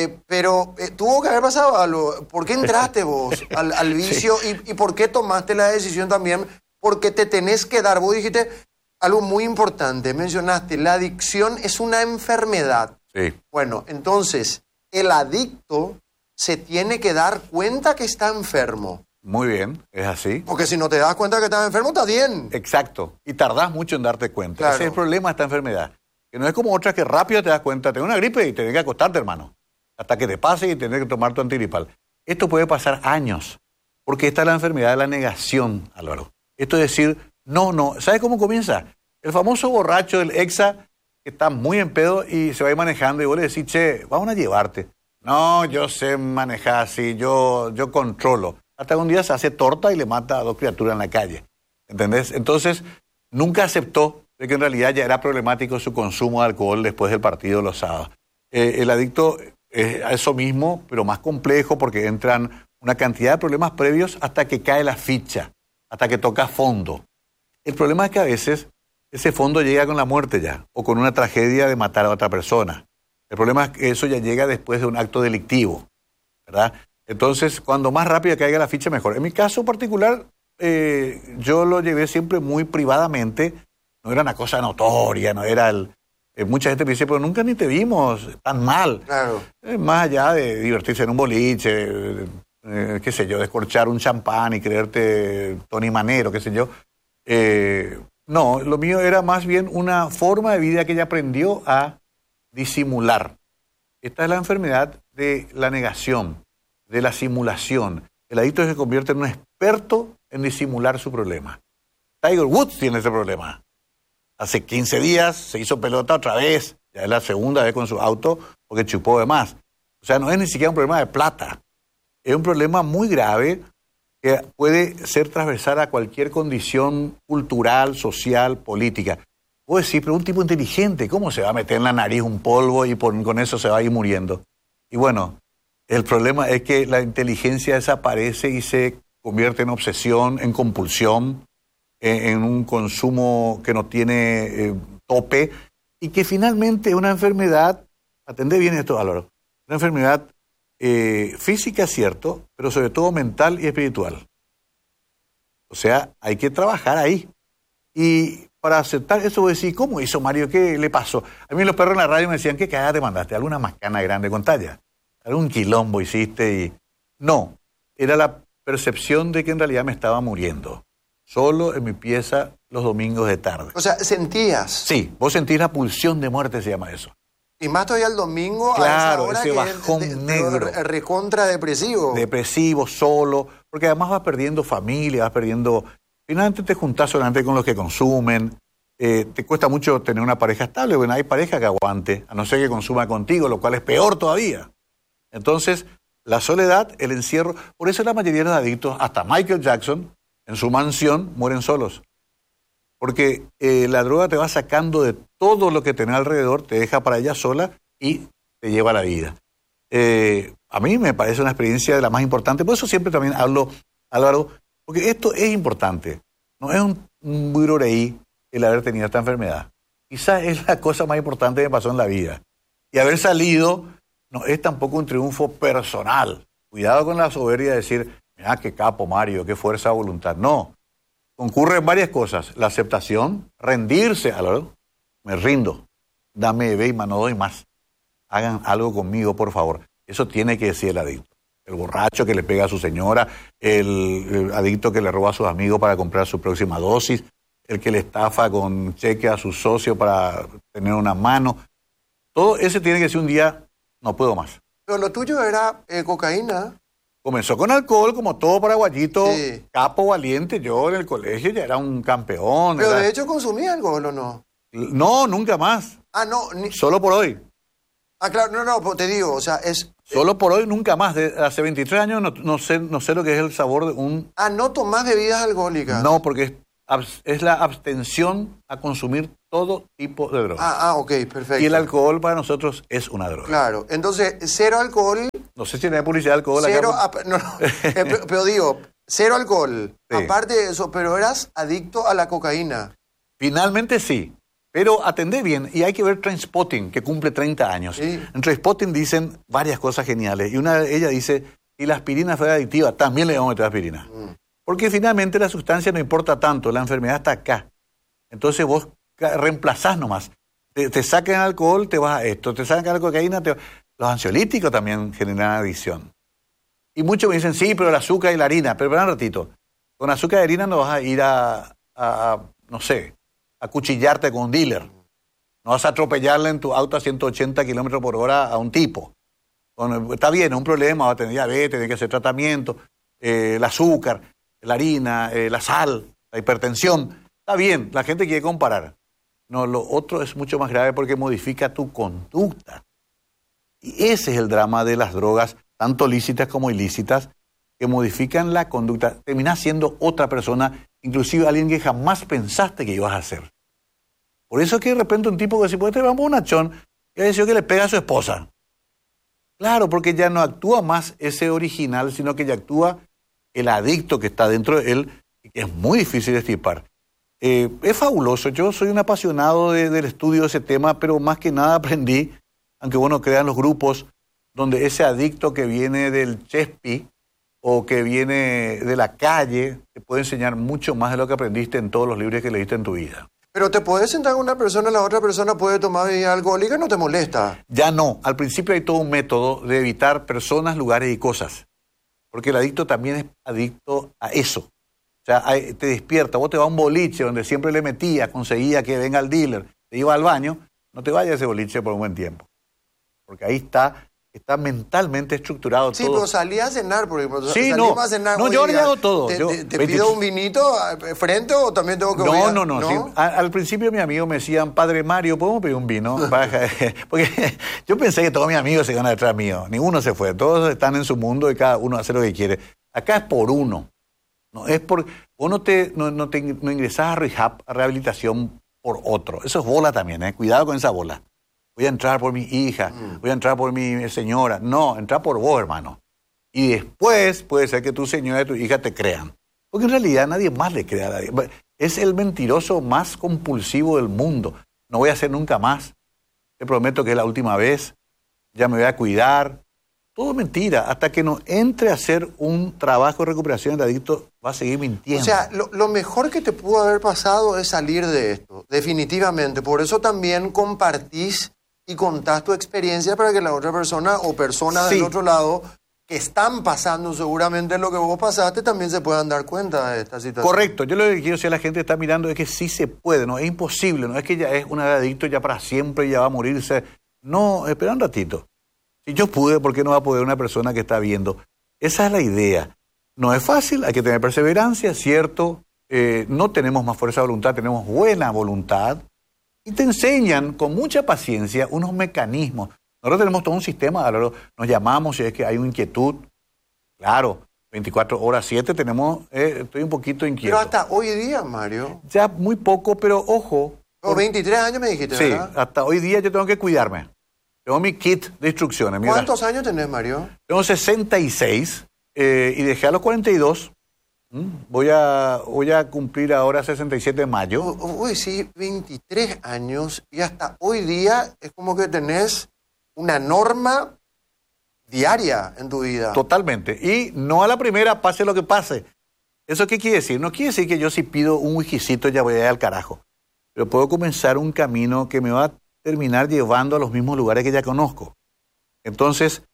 Pero tuvo que haber pasado algo. ¿Por qué entraste vos al vicio? Sí. Y por qué tomaste la decisión también? Porque te tenés que dar. Vos dijiste algo muy importante. Mencionaste, la adicción es una enfermedad. Sí. Bueno, entonces, el adicto se tiene que dar cuenta que está enfermo. Muy bien, es así. Porque si no te das cuenta que estás enfermo, está bien. Exacto. Y tardás mucho en darte cuenta. Claro. Ese es el problema de esta enfermedad. Que no es como otras que rápido te das cuenta. Tengo una gripe y tenés que acostarte, hermano. Hasta que te pase y tenés que tomar tu antigripal. Esto puede pasar años. Porque esta es la enfermedad de la negación, Álvaro. Esto es decir, no. ¿Sabes cómo comienza? El famoso borracho del Exa que está muy en pedo y se va a ir manejando y vos le decís, che, vamos a llevarte. No, yo sé manejar así, yo controlo. Hasta que un día se hace torta y le mata a 2 criaturas en la calle. ¿Entendés? Entonces, nunca aceptó de que en realidad ya era problemático su consumo de alcohol después del partido los sábados. El adicto es a eso mismo, pero más complejo porque entran una cantidad de problemas previos hasta que cae la ficha, hasta que toca fondo. El problema es que a veces ese fondo llega con la muerte ya, o con una tragedia de matar a otra persona. El problema es que eso ya llega después de un acto delictivo, ¿verdad? Entonces, cuando más rápido caiga la ficha, mejor. En mi caso particular, yo lo llevé siempre muy privadamente. No era una cosa notoria, no era el... mucha gente me dice, pero nunca ni te vimos tan mal. Claro. Más allá de divertirse en un boliche, qué sé yo, descorchar un champán y creerte Tony Manero, qué sé yo. No, lo mío era más bien una forma de vida que ella aprendió a disimular. Esta es la enfermedad de la negación, de la simulación. El adicto se convierte en un experto en disimular su problema. Tiger Woods tiene ese problema. Hace 15 días se hizo pelota otra vez, ya es la segunda vez con su auto porque chupó de más. O sea, no es ni siquiera un problema de plata. Es un problema muy grave que puede ser transversal a cualquier condición cultural, social, política. Vos decís, pero un tipo inteligente, ¿cómo se va a meter en la nariz un polvo y con eso se va a ir muriendo? Y bueno, el problema es que la inteligencia desaparece y se convierte en obsesión, en compulsión, en un consumo que no tiene tope y que finalmente es una enfermedad, atendé bien esto, Álvaro, una enfermedad física, cierto, pero sobre todo mental y espiritual. O sea, hay que trabajar ahí. Y para aceptar eso, voy a decir, ¿cómo hizo Mario? ¿Qué le pasó? A mí los perros en la radio me decían, ¿qué cagada te mandaste? ¿Alguna macana grande con talla? ¿Algún quilombo hiciste? Y... No, era la percepción de que en realidad me estaba muriendo. Solo en mi pieza los domingos de tarde. O sea, ¿sentías? Sí, vos sentís la pulsión de muerte, se llama eso. Y más todavía el domingo, claro, a esa hora ese que bajón negro. Recontra depresivo. Depresivo, solo, porque además vas perdiendo familia, vas perdiendo... Finalmente te juntás solamente con los que consumen, te cuesta mucho tener una pareja estable, bueno, hay pareja que aguante, a no ser que consuma contigo, lo cual es peor todavía. Entonces, la soledad, el encierro, por eso la mayoría de los adictos, hasta Michael Jackson, en su mansión, mueren solos. Porque la droga te va sacando de todo lo que tenés alrededor, te deja para ella sola y te lleva a la vida. A mí me parece una experiencia de la más importante, por eso siempre también hablo, Álvaro, porque esto es importante. No es un buroreí el haber tenido esta enfermedad. Quizás es la cosa más importante que me pasó en la vida. Y haber salido no es tampoco un triunfo personal. Cuidado con la soberbia de decir, mira qué capo Mario, qué fuerza de voluntad. No. Concurren varias cosas. La aceptación, rendirse, Álvaro. Me rindo. Dame beima, no doy más. Hagan algo conmigo, por favor. Eso tiene que decir el adicto. El borracho que le pega a su señora, el adicto que le roba a sus amigos para comprar su próxima dosis, el que le estafa con cheque a su socio para tener una mano. Todo ese tiene que decir un día, no puedo más. Pero lo tuyo era cocaína. Comenzó con alcohol, como todo paraguayito, Sí. capo, valiente. Yo en el colegio ya era un campeón. Pero era- de hecho consumía alcohol, ¿o no? No, nunca más. Ah, no. Solo por hoy. Ah, claro, no, pues te digo, o sea, es... Solo por hoy, nunca más. Hace 23 años no sé lo que es el sabor de un... Ah, no tomás bebidas alcohólicas. No, porque es la abstención a consumir todo tipo de droga. Ok, perfecto. Y el alcohol para nosotros es una droga. Claro, entonces, cero alcohol, No sé si hay publicidad de alcohol cero... acá. No, pero digo, cero alcohol. Sí. Aparte de eso, pero eras adicto a la cocaína. Finalmente sí. Pero atendé bien, y hay que ver Trainspotting, que cumple 30 años. Sí. En Trainspotting dicen varias cosas geniales, y una de ellas dice, si la aspirina fuera adictiva, también le vamos a meter aspirina. Porque finalmente la sustancia no importa tanto, la enfermedad está acá. Entonces vos reemplazás nomás. Te sacan el alcohol, te vas a esto, te sacan la cocaína, los ansiolíticos también generan adicción. Y muchos me dicen, sí, pero el azúcar y la harina, pero espera un ratito, con azúcar y harina no vas a ir no sé, a cuchillarte con un dealer. No vas a atropellarle en tu auto a 180 kilómetros por hora a un tipo. Está bien, es un problema, va a tener diabetes, tiene que hacer tratamiento, el azúcar, la harina, la sal, la hipertensión. Está bien, la gente quiere comparar. No, lo otro es mucho más grave porque modifica tu conducta. Y ese es el drama de las drogas, tanto lícitas como ilícitas, que modifican la conducta. Terminás siendo otra persona, inclusive alguien que jamás pensaste que ibas a ser. Por eso es que de repente un tipo que se puede tener un bonachón y ha decidido que le pega a su esposa. Claro, porque ya no actúa más ese original, sino que ya actúa el adicto que está dentro de él, y que es muy difícil de extirpar. Es fabuloso, yo soy un apasionado del estudio de ese tema, pero más que nada aprendí, aunque bueno, crean los grupos, donde ese adicto que viene del Chespi o que viene de la calle, te puede enseñar mucho más de lo que aprendiste en todos los libros que leíste en tu vida. Pero te puedes sentar con una persona, la otra persona puede tomar bebida alcohólica, no te molesta. Ya no, al principio hay todo un método de evitar personas, lugares y cosas, porque el adicto también es adicto a eso. O sea, te despierta, vos te vas a un boliche donde siempre le metías, conseguía que venga el dealer, te iba al baño, no te vayas a ese boliche por un buen tiempo, porque ahí está mentalmente estructurado Sí, todo. pero salí a cenar, por ejemplo. Sí, Salimos no. a cenar, No, oye, yo ahora ya hago todo. ¿Te, Yo, te 23 pido un vinito frente o también tengo que... No. ¿No? Sí. Al principio mis amigos me decían, Padre Mario, ¿podemos pedir un vino? Porque yo pensé que todos mis amigos se iban detrás mío. Ninguno se fue. Todos están en su mundo y cada uno hace lo que quiere. Acá es por uno. No es por... Vos no ingresás a rehab, a rehabilitación por otro. Eso es bola también, ¿eh? Cuidado con esa bola. Voy a entrar por mi hija, voy a entrar por mi señora. No, entra por vos, hermano. Y después puede ser que tu señora y tu hija te crean. Porque en realidad nadie más le cree a nadie. Es el mentiroso más compulsivo del mundo. No voy a hacer nunca más. Te prometo que es la última vez. Ya me voy a cuidar. Todo mentira. Hasta que no entre a hacer un trabajo de recuperación de adicto, va a seguir mintiendo. O sea, lo mejor que te pudo haber pasado es salir de esto, definitivamente. Por eso también compartís y contás tu experiencia para que la otra persona o personas Sí. del otro lado que están pasando seguramente lo que vos pasaste también se puedan dar cuenta de esta situación. Correcto. Yo lo que quiero decir a la gente que está mirando es que sí se puede, no es imposible, no es que ya es un adicto ya para siempre, ya va a morirse. No, espera un ratito. Si yo pude, ¿por qué no va a poder una persona que está viendo? Esa es la idea. No es fácil, hay que tener perseverancia, ¿cierto? No tenemos más fuerza de voluntad, tenemos buena voluntad. Y te enseñan con mucha paciencia unos mecanismos. Nosotros tenemos todo un sistema, nos llamamos si es que hay una inquietud. Claro, 24 horas 7 tenemos, estoy un poquito inquieto. Pero hasta hoy día, Mario. Ya muy poco, pero ojo. O 23 años me dijiste, Sí, ¿verdad? hasta hoy día yo tengo que cuidarme. Tengo mi kit de instrucciones. Mira, ¿Cuántos años tenés, Mario? tengo 66 y dejé a los 42. Voy a cumplir ahora 67 de mayo. Uy, sí, 23 años y hasta hoy día es como que tenés una norma diaria en tu vida. Totalmente. Y no a la primera, pase lo que pase. ¿Eso qué quiere decir? No quiere decir que yo si pido un whiskycito ya voy a ir al carajo. Pero puedo comenzar un camino que me va a terminar llevando a los mismos lugares que ya conozco. Entonces,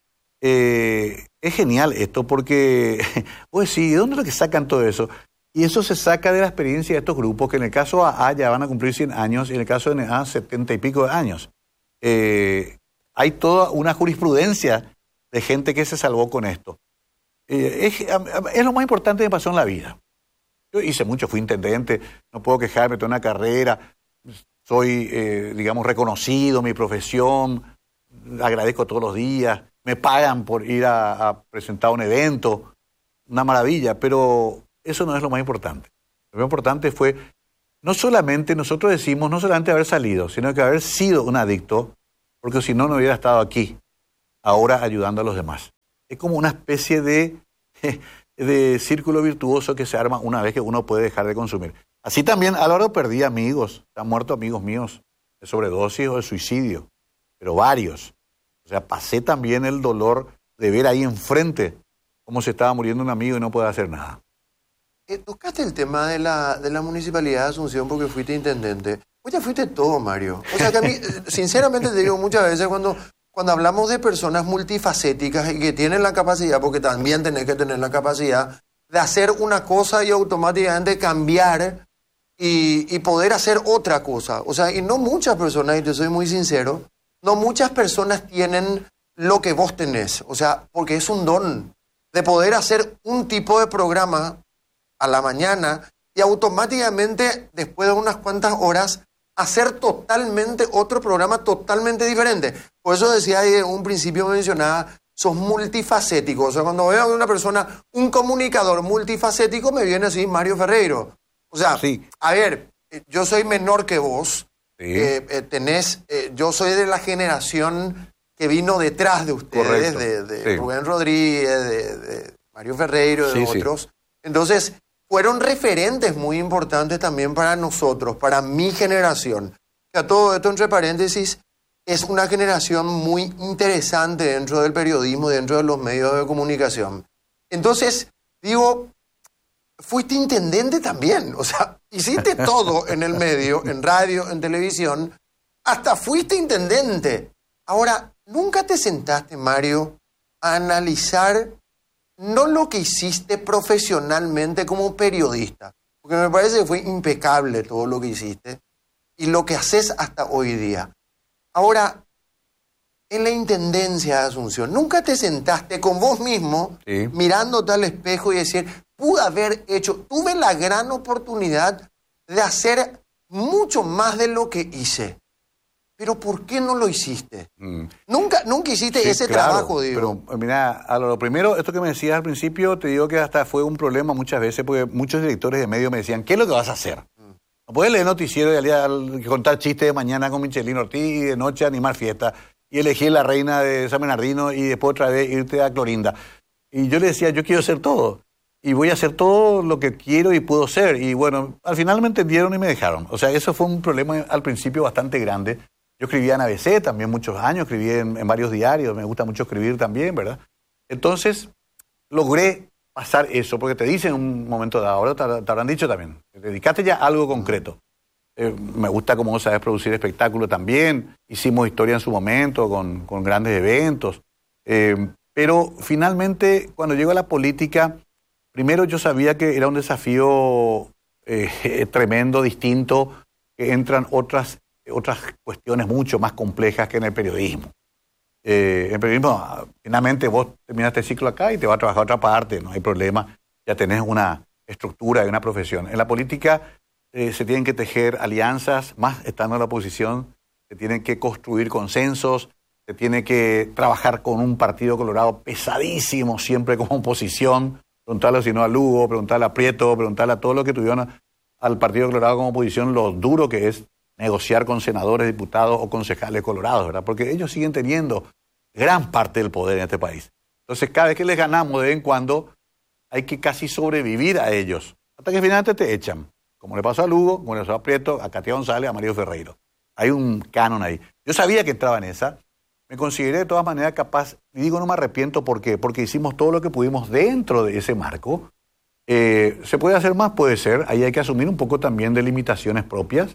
es genial esto porque, pues sí, ¿de dónde es lo que sacan todo eso? Y eso se saca de la experiencia de estos grupos que en el caso AA ya van a cumplir 100 años y en el caso de NA 70 y pico de años. Hay toda una jurisprudencia de gente que se salvó con esto. es lo más importante que me pasó en la vida. Yo hice mucho, fui intendente, no puedo quejarme, tengo una carrera, soy, digamos, reconocido en mi profesión, agradezco todos los días, me pagan por ir a presentar un evento, una maravilla, pero eso no es lo más importante. Lo más importante fue, no solamente, nosotros decimos, no solamente haber salido, sino que haber sido un adicto, porque si no, no hubiera estado aquí, ahora ayudando a los demás. Es como una especie de círculo virtuoso que se arma una vez que uno puede dejar de consumir. Así también, Álvaro, perdí amigos, han muerto amigos míos de sobredosis o de suicidio, pero varios. O sea, pasé también el dolor de ver ahí enfrente cómo se estaba muriendo un amigo y no puede hacer nada. Tocaste el tema de la Municipalidad de Asunción porque fuiste intendente. Vos ya fuiste todo, Mario. O sea que a mí, sinceramente te digo muchas veces cuando hablamos de personas multifacéticas y que tienen la capacidad, porque también tenés que tener la capacidad de hacer una cosa y automáticamente cambiar y poder hacer otra cosa. O sea, y no muchas personas, y te soy muy sincero, no muchas personas tienen lo que vos tenés. O sea, porque es un don de poder hacer un tipo de programa a la mañana y automáticamente, después de unas cuantas horas, hacer totalmente otro programa totalmente diferente. Por eso decía ahí en un principio, mencionaba, sos multifacético. O sea, cuando veo a una persona, un comunicador multifacético, me viene así Mario Ferreiro. O sea, sí. A ver, yo soy menor que vos. Sí. Yo soy de la generación que vino detrás de ustedes, de sí. Rubén Rodríguez, de Mario Ferreiro, de sí, otros. Sí. Entonces, fueron referentes muy importantes también para nosotros, para mi generación. O sea, todo esto, entre paréntesis, es una generación muy interesante dentro del periodismo, dentro de los medios de comunicación. Entonces, digo, fuiste intendente también. O sea, hiciste todo en el medio, en radio, en televisión, hasta fuiste intendente. Ahora, ¿nunca te sentaste, Mario, a analizar no lo que hiciste profesionalmente como periodista? Porque me parece que fue impecable todo lo que hiciste y lo que haces hasta hoy día. Ahora, en la intendencia de Asunción, ¿nunca te sentaste con vos mismo, sí, mirándote al espejo y decir, pude haber hecho, tuve la gran oportunidad de hacer mucho más de lo que hice? Pero ¿por qué no lo hiciste? Nunca hiciste sí, ese trabajo, digo. Pero mira, a lo primero, esto que me decías al principio, te digo que hasta fue un problema muchas veces, porque muchos directores de medios me decían, ¿qué es lo que vas a hacer? No puedes leer noticiero y contar chistes de mañana con Michelín Ortiz y de noche animar fiesta y elegir la reina de San Bernardino y después otra vez irte a Clorinda. Y yo le decía, yo quiero hacer todo. Y voy a hacer todo lo que quiero y puedo ser. Y bueno, al final me entendieron y me dejaron. O sea, eso fue un problema al principio bastante grande. Yo escribía en ABC también muchos años, escribí en varios diarios, me gusta mucho escribir también, ¿verdad? Entonces, logré pasar eso, porque te dicen en un momento dado, ahora te habrán dicho también, dedicaste ya a algo concreto. Me gusta, como vos sabés, producir espectáculos también, hicimos historia en su momento con grandes eventos, pero finalmente, cuando llego a la política, primero yo sabía que era un desafío tremendo, distinto, que entran otras cuestiones mucho más complejas que en el periodismo. En el periodismo, finalmente vos terminaste el ciclo acá y te vas a trabajar a otra parte, no hay problema, ya tenés una estructura y una profesión. En la política se tienen que tejer alianzas, más estando en la oposición, se tienen que construir consensos, se tiene que trabajar con un Partido Colorado pesadísimo siempre como oposición, preguntarle si no a Lugo, preguntarle a Prieto, preguntarle a todos los que tuvieron al Partido Colorado como oposición lo duro que es negociar con senadores, diputados o concejales colorados, ¿verdad? Porque ellos siguen teniendo gran parte del poder en este país. Entonces, cada vez que les ganamos, de vez en cuando, hay que casi sobrevivir a ellos, hasta que finalmente te echan. Como le pasó a Lugo, como le pasó a Prieto, a Katia González, a Mario Ferreiro. Hay un canon ahí. Yo sabía que entraba en esa. Me consideré de todas maneras capaz, y digo no me arrepiento, ¿por qué? Porque hicimos todo lo que pudimos dentro de ese marco. ¿Se puede hacer más? Puede ser. Ahí hay que asumir un poco también de limitaciones propias.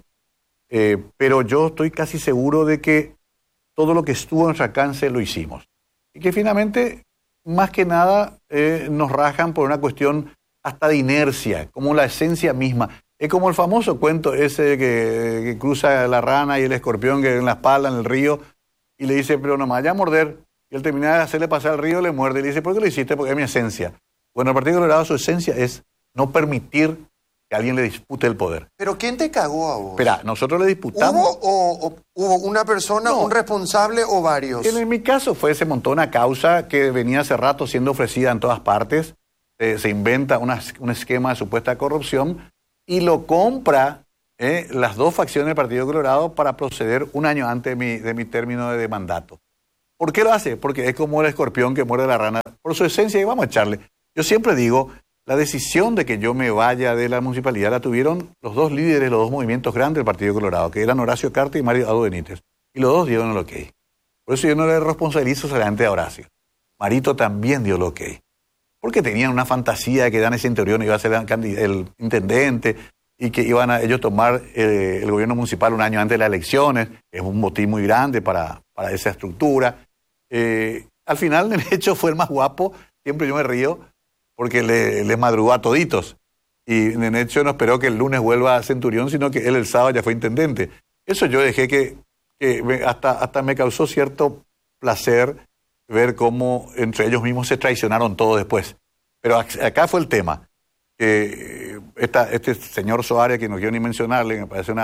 Pero yo estoy casi seguro de que todo lo que estuvo a nuestro alcance lo hicimos. Y que finalmente, más que nada, nos rajan por una cuestión hasta de inercia, como la esencia misma. Es como el famoso cuento ese que cruza la rana y el escorpión que en la espalda, en el río, y le dice, pero no me vaya a morder. Y él termina de hacerle pasar al río, le muerde y le dice, ¿por qué lo hiciste? Porque es mi esencia. Bueno, el Partido Colorado, su esencia es no permitir que alguien le dispute el poder. ¿Pero quién te cagó a vos? Espera, nosotros le disputamos... ¿Hubo una persona, un responsable o varios? En mi caso se montó una causa que venía hace rato siendo ofrecida en todas partes. Se inventa un esquema de supuesta corrupción y lo compra las dos facciones del Partido Colorado para proceder un año antes de mi término de mandato. ¿Por qué lo hace? Porque es como el escorpión que muerde la rana. Por su esencia, y vamos a echarle. Yo siempre digo, la decisión de que yo me vaya de la municipalidad la tuvieron los dos líderes, los dos movimientos grandes del Partido Colorado, que eran Horacio Carta y Mario Ado Benítez. Y los dos dieron el ok. Por eso yo no le responsabilizo solamente a Horacio. Marito también dio el ok. Porque tenían una fantasía de que Dani Centurión iba a ser el intendente y que iban a ellos tomar el gobierno municipal un año antes de las elecciones. Es un botín muy grande para esa estructura. Al final, el hecho fue el más guapo. Siempre yo me río porque les madrugó a toditos. Y en hecho no esperó que el lunes vuelva a Centurión, sino que él el sábado ya fue intendente. Eso yo dejé que hasta me causó cierto placer ver cómo entre ellos mismos se traicionaron todos después. Pero acá fue el tema. Este señor Soares, que no quiero ni mencionarle, me parece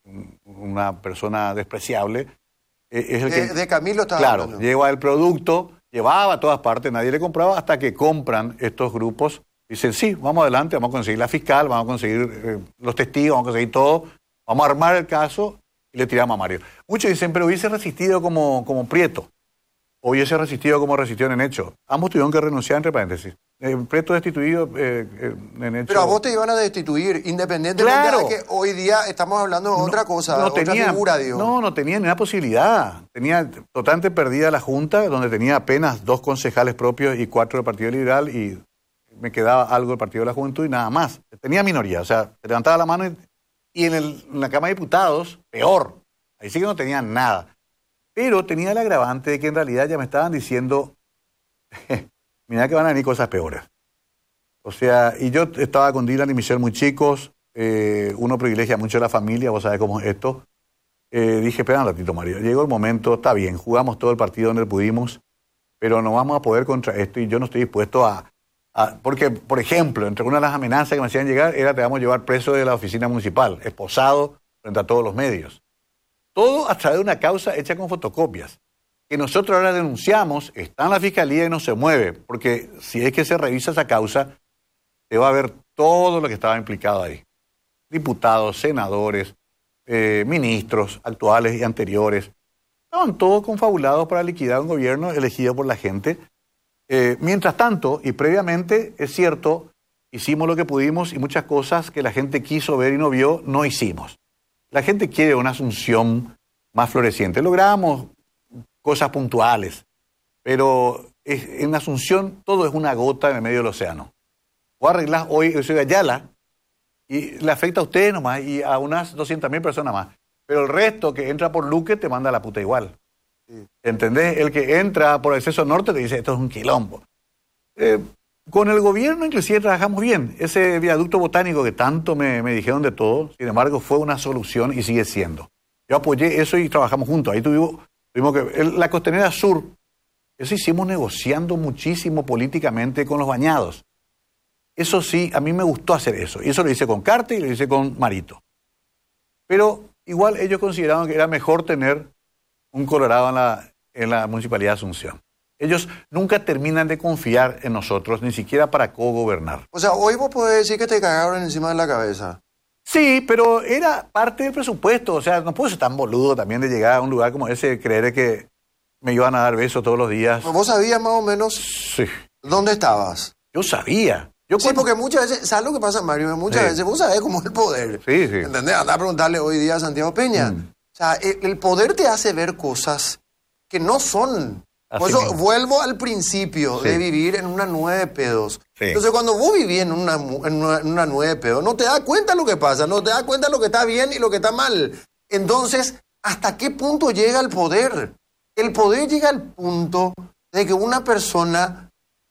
una persona despreciable, es el que... De Camilo estaba claro, hablando. lleva el producto, llevaba a todas partes, nadie le compraba, hasta que compran estos grupos. Dicen, sí, vamos adelante, vamos a conseguir la fiscal, vamos a conseguir los testigos, vamos a conseguir todo, vamos a armar el caso y le tiramos a Mario. Muchos dicen, pero hubiese resistido como Prieto, o hubiese resistido como resistió en Hecho. Ambos tuvieron que renunciar, entre paréntesis. Prieto destituido en Hecho. Pero a vos te iban a destituir, independientemente de que hoy día estamos hablando de otra cosa, otra figura, digo. No tenía ni una posibilidad. Tenía totalmente perdida la Junta, donde tenía apenas 2 concejales propios y 4 del Partido Liberal, y me quedaba algo del Partido de la Juventud y nada más. Tenía minoría, o sea, se levantaba la mano y en la Cámara de Diputados, peor. Ahí sí que no tenían nada. Pero tenía el agravante de que en realidad ya me estaban diciendo, mira que van a venir cosas peores. O sea, y yo estaba con Dylan y Michelle muy chicos, uno privilegia mucho a la familia, vos sabés cómo es esto. Dije, espera un ratito, Mario, llegó el momento, está bien, jugamos todo el partido donde pudimos, pero no vamos a poder contra esto y yo no estoy dispuesto porque, por ejemplo, entre una de las amenazas que me hacían llegar era te vamos a llevar preso de la oficina municipal, esposado frente a todos los medios. Todo a través de una causa hecha con fotocopias, que nosotros ahora denunciamos, está en la fiscalía y no se mueve, porque si es que se revisa esa causa, se va a ver todo lo que estaba implicado ahí. Diputados, senadores, ministros actuales y anteriores, estaban todos confabulados para liquidar un gobierno elegido por la gente. Mientras tanto, y previamente, es cierto, hicimos lo que pudimos y muchas cosas que la gente quiso ver y no vio, no hicimos. La gente quiere una Asunción más floreciente. Logramos cosas puntuales, pero en Asunción todo es una gota en el medio del océano. Vos arreglás hoy, yo soy de Ayala, y le afecta a ustedes nomás y a unas 200.000 personas más. Pero el resto que entra por Luque te manda a la puta igual. Sí. ¿Entendés? El que entra por Acceso Norte te dice, esto es un quilombo. Con el gobierno inclusive trabajamos bien. Ese viaducto botánico que tanto me dijeron de todo, sin embargo, fue una solución y sigue siendo. Yo apoyé eso y trabajamos juntos. Ahí tuvimos que... La Costanera Sur, eso hicimos negociando muchísimo políticamente con los bañados. Eso sí, a mí me gustó hacer eso. Y eso lo hice con Carte y lo hice con Marito. Pero igual ellos consideraban que era mejor tener un colorado en la Municipalidad de Asunción. Ellos nunca terminan de confiar en nosotros, ni siquiera para cogobernar. O sea, hoy vos podés decir que te cagaron encima de la cabeza. Sí, pero era parte del presupuesto. O sea, no puedo ser tan boludo también de llegar a un lugar como ese, creer que me iban a dar besos todos los días. ¿Vos sabías más o menos sí. dónde estabas? Yo sabía. Sí, porque muchas veces, ¿sabes lo que pasa, Mario? Muchas veces vos sabés cómo es el poder. Sí. ¿Entendés? Andá a preguntarle hoy día a Santiago Peña. O sea, el poder te hace ver cosas que no son. Por eso vuelvo al principio de vivir en una nube de pedos. Sí. Entonces, cuando vos vivís en una nube de pedos, no te das cuenta lo que pasa, no te das cuenta lo que está bien y lo que está mal. Entonces, ¿hasta qué punto llega el poder? El poder llega al punto de que una persona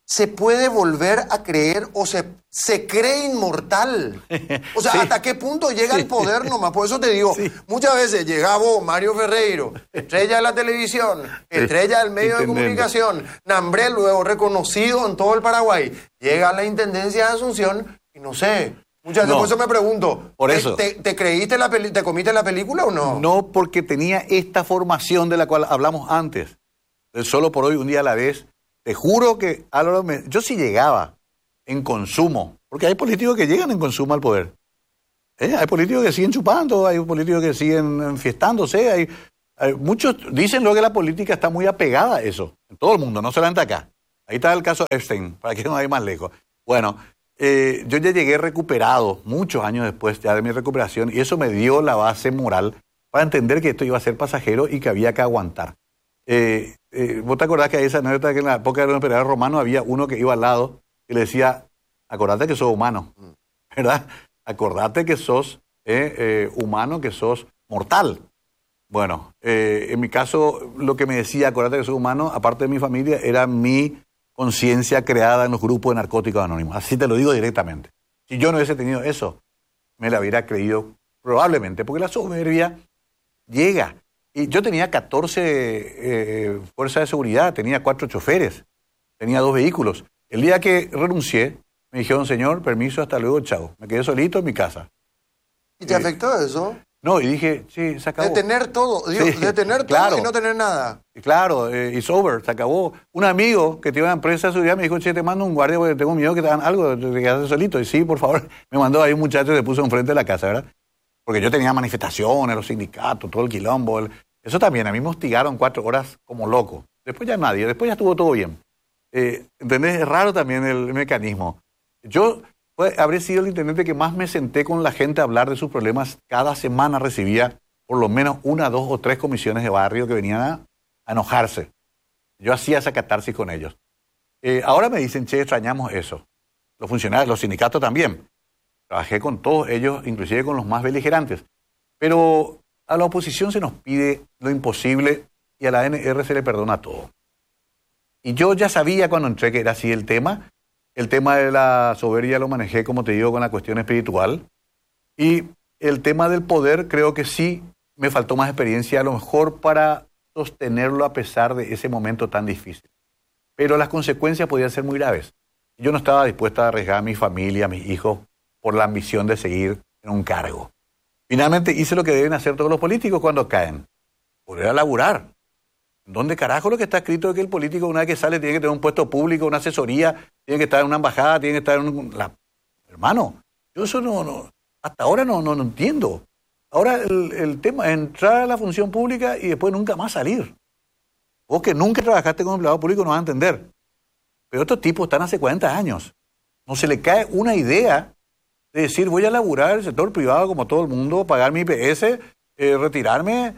se puede volver a creer o se cree inmortal. O sea, Sí. ¿hasta qué punto llega el poder nomás? Por eso te digo, muchas veces llega vos, Mario Ferreiro, estrella de la televisión, estrella del medio de Intendente. comunicación, Nambrel, luego reconocido en todo el Paraguay, llega a la Intendencia de Asunción y no sé, muchas veces No. por eso me pregunto, Por eso. ¿te creíste te comiste la película o no? No, porque tenía esta formación de la cual hablamos antes. El solo por hoy, un día a la vez. Te juro que, Álvaro, yo sí llegaba en consumo, porque hay políticos que llegan en consumo al poder. Hay políticos que siguen chupando, hay políticos que siguen enfiestándose, hay muchos dicen luego que la política está muy apegada a eso, en todo el mundo, no solamente acá. Ahí está el caso Epstein, para que no vaya más lejos. Bueno, yo ya llegué recuperado, muchos años después ya de mi recuperación, y eso me dio la base moral para entender que esto iba a ser pasajero y que había que aguantar. ¿Vos te acordás que hay esa anécdota que en la época de los emperadores romanos había uno que iba al lado y le decía, acordate que sos humano, ¿verdad? Acordate que sos humano, que sos mortal. Bueno, en mi caso, lo que me decía, acordate que sos humano, aparte de mi familia, era mi conciencia creada en los grupos de narcóticos anónimos. Así te lo digo directamente. Si yo no hubiese tenido eso, me la hubiera creído probablemente, porque la soberbia llega. Y yo tenía 14 fuerzas de seguridad, tenía 4 choferes, tenía 2 vehículos. El día que renuncié, me dijeron, señor, permiso, hasta luego, chao. Me quedé solito en mi casa. ¿Y te afectó eso? No, y dije, sí, se acabó. De tener todo, digo, Sí, de tener todo claro. y no tener nada. Y claro, it's over, se acabó. Un amigo que tiene una empresa de seguridad me dijo, che, te mando un guardia porque tengo miedo que te hagan algo, te quedaste solito. Y sí, por favor, me mandó ahí un muchacho que se puso enfrente de la casa, ¿verdad? Porque yo tenía manifestaciones, los sindicatos, todo el quilombo. Eso también, a mí me hostigaron 4 horas como loco. Después ya nadie, después ya estuvo todo bien. ¿Entendés? Es raro también el mecanismo. Yo habré sido el intendente que más me senté con la gente a hablar de sus problemas. Cada semana recibía por lo menos 1, 2 o 3 comisiones de barrio que venían a enojarse. Yo hacía esa catarsis con ellos. Ahora me dicen, che, extrañamos eso. Los funcionarios, los sindicatos también. Trabajé con todos ellos, inclusive con los más beligerantes. Pero a la oposición se nos pide lo imposible y a la ANR se le perdona todo. Y yo ya sabía cuando entré que era así el tema. El tema de la soberbia lo manejé, como te digo, con la cuestión espiritual. Y el tema del poder creo que sí me faltó más experiencia, a lo mejor para sostenerlo a pesar de ese momento tan difícil. Pero las consecuencias podían ser muy graves. Yo no estaba dispuesta a arriesgar a mi familia, a mis hijos, por la ambición de seguir en un cargo. Finalmente hice lo que deben hacer todos los políticos cuando caen. Volver a laburar. ¿Dónde carajo lo que está escrito de que el político una vez que sale tiene que tener un puesto público, una asesoría, tiene que estar en una embajada, tiene que estar en Hermano, yo eso no hasta ahora no entiendo. Ahora el tema es entrar a la función pública y después nunca más salir. Vos que nunca trabajaste como empleado público no vas a entender. Pero estos tipos están hace 40 años. No se le cae una idea de decir voy a laburar en el sector privado como todo el mundo, pagar mi IPS, retirarme,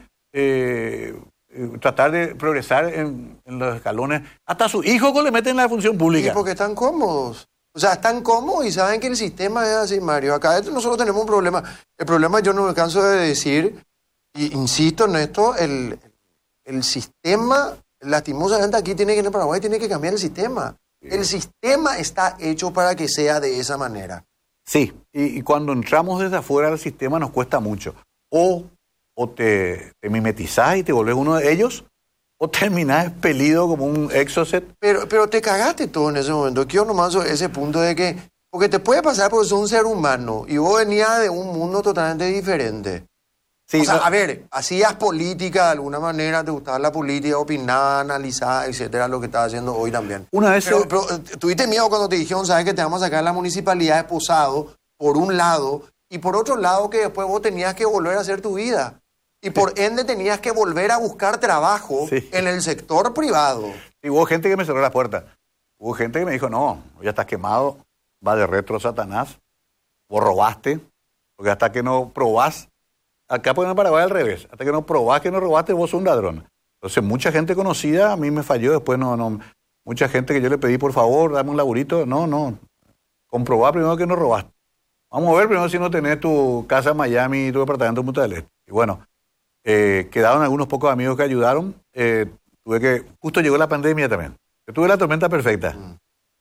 tratar de progresar en los escalones. Hasta a sus hijos le meten en la función pública. Y porque están cómodos. O sea, están cómodos y saben que el sistema es así, Mario. Acá nosotros tenemos un problema. El problema, yo no me canso de decir, y insisto en esto, el sistema, lastimosamente aquí en el Paraguay tiene que cambiar el sistema. El sistema está hecho para que sea de esa manera. Sí, y cuando entramos desde afuera del sistema nos cuesta mucho. O te mimetizás y te volvés uno de ellos, o terminás expelido como un exocet. Pero te cagaste todo en ese momento. Quiero nomás ese punto de que... Porque te puede pasar porque sos un ser humano y vos venías de un mundo totalmente diferente. Sí, o sea, no, a ver, hacías política de alguna manera, te gustaba la política, opinabas, analizabas, etcétera, lo que estás haciendo hoy también. Una vez pero tuviste miedo cuando te dijeron, sabes que te vamos a sacar la municipalidad de Posado, por un lado, y por otro lado que después vos tenías que volver a hacer tu vida. Y por ende tenías que volver a buscar trabajo en el sector privado. Y hubo gente que me cerró la puerta. Hubo gente que me dijo, no, ya estás quemado, va de retro Satanás, vos robaste, porque hasta que no probás, acá en Paraguay al revés, hasta que no probás que no robaste, vos sos un ladrón. Entonces mucha gente conocida a mí me falló, después no, mucha gente que yo le pedí, por favor, dame un laburito, no, comprobá primero que no robaste. Vamos a ver primero si no tenés tu casa en Miami y tu departamento en Punta del Este. Y bueno, quedaron algunos pocos amigos que ayudaron, justo llegó la pandemia también. Yo tuve la tormenta perfecta.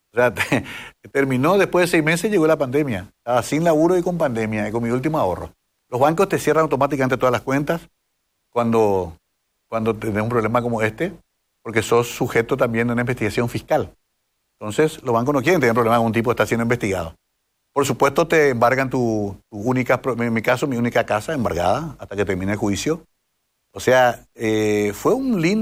O sea, terminó después de 6 meses, llegó la pandemia. Estaba sin laburo y con pandemia, y con mi último ahorro. Los bancos te cierran automáticamente todas las cuentas cuando tenés un problema como este, porque sos sujeto también a una investigación fiscal. Entonces, los bancos no quieren tener problema con un tipo que está siendo investigado. Por supuesto, te embargan tu única, en mi caso, mi única casa embargada hasta que termine el juicio. O sea, fue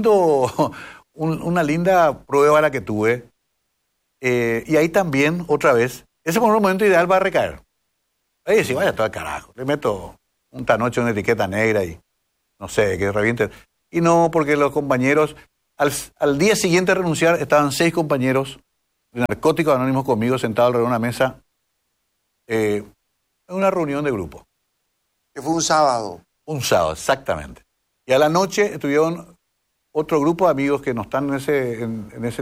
una linda prueba la que tuve. Y ahí también, otra vez, ese fue un momento ideal para recaer. Ahí sí, vaya todo al carajo. Le meto un tanocho, una etiqueta negra y no sé, que reviente. Y no, porque los compañeros, al día siguiente de renunciar, estaban 6 compañeros de Narcóticos Anónimos conmigo sentados alrededor de una mesa en una reunión de grupo. Que fue un sábado. Un sábado, exactamente. Y a la noche estuvieron otro grupo de amigos que no están en ese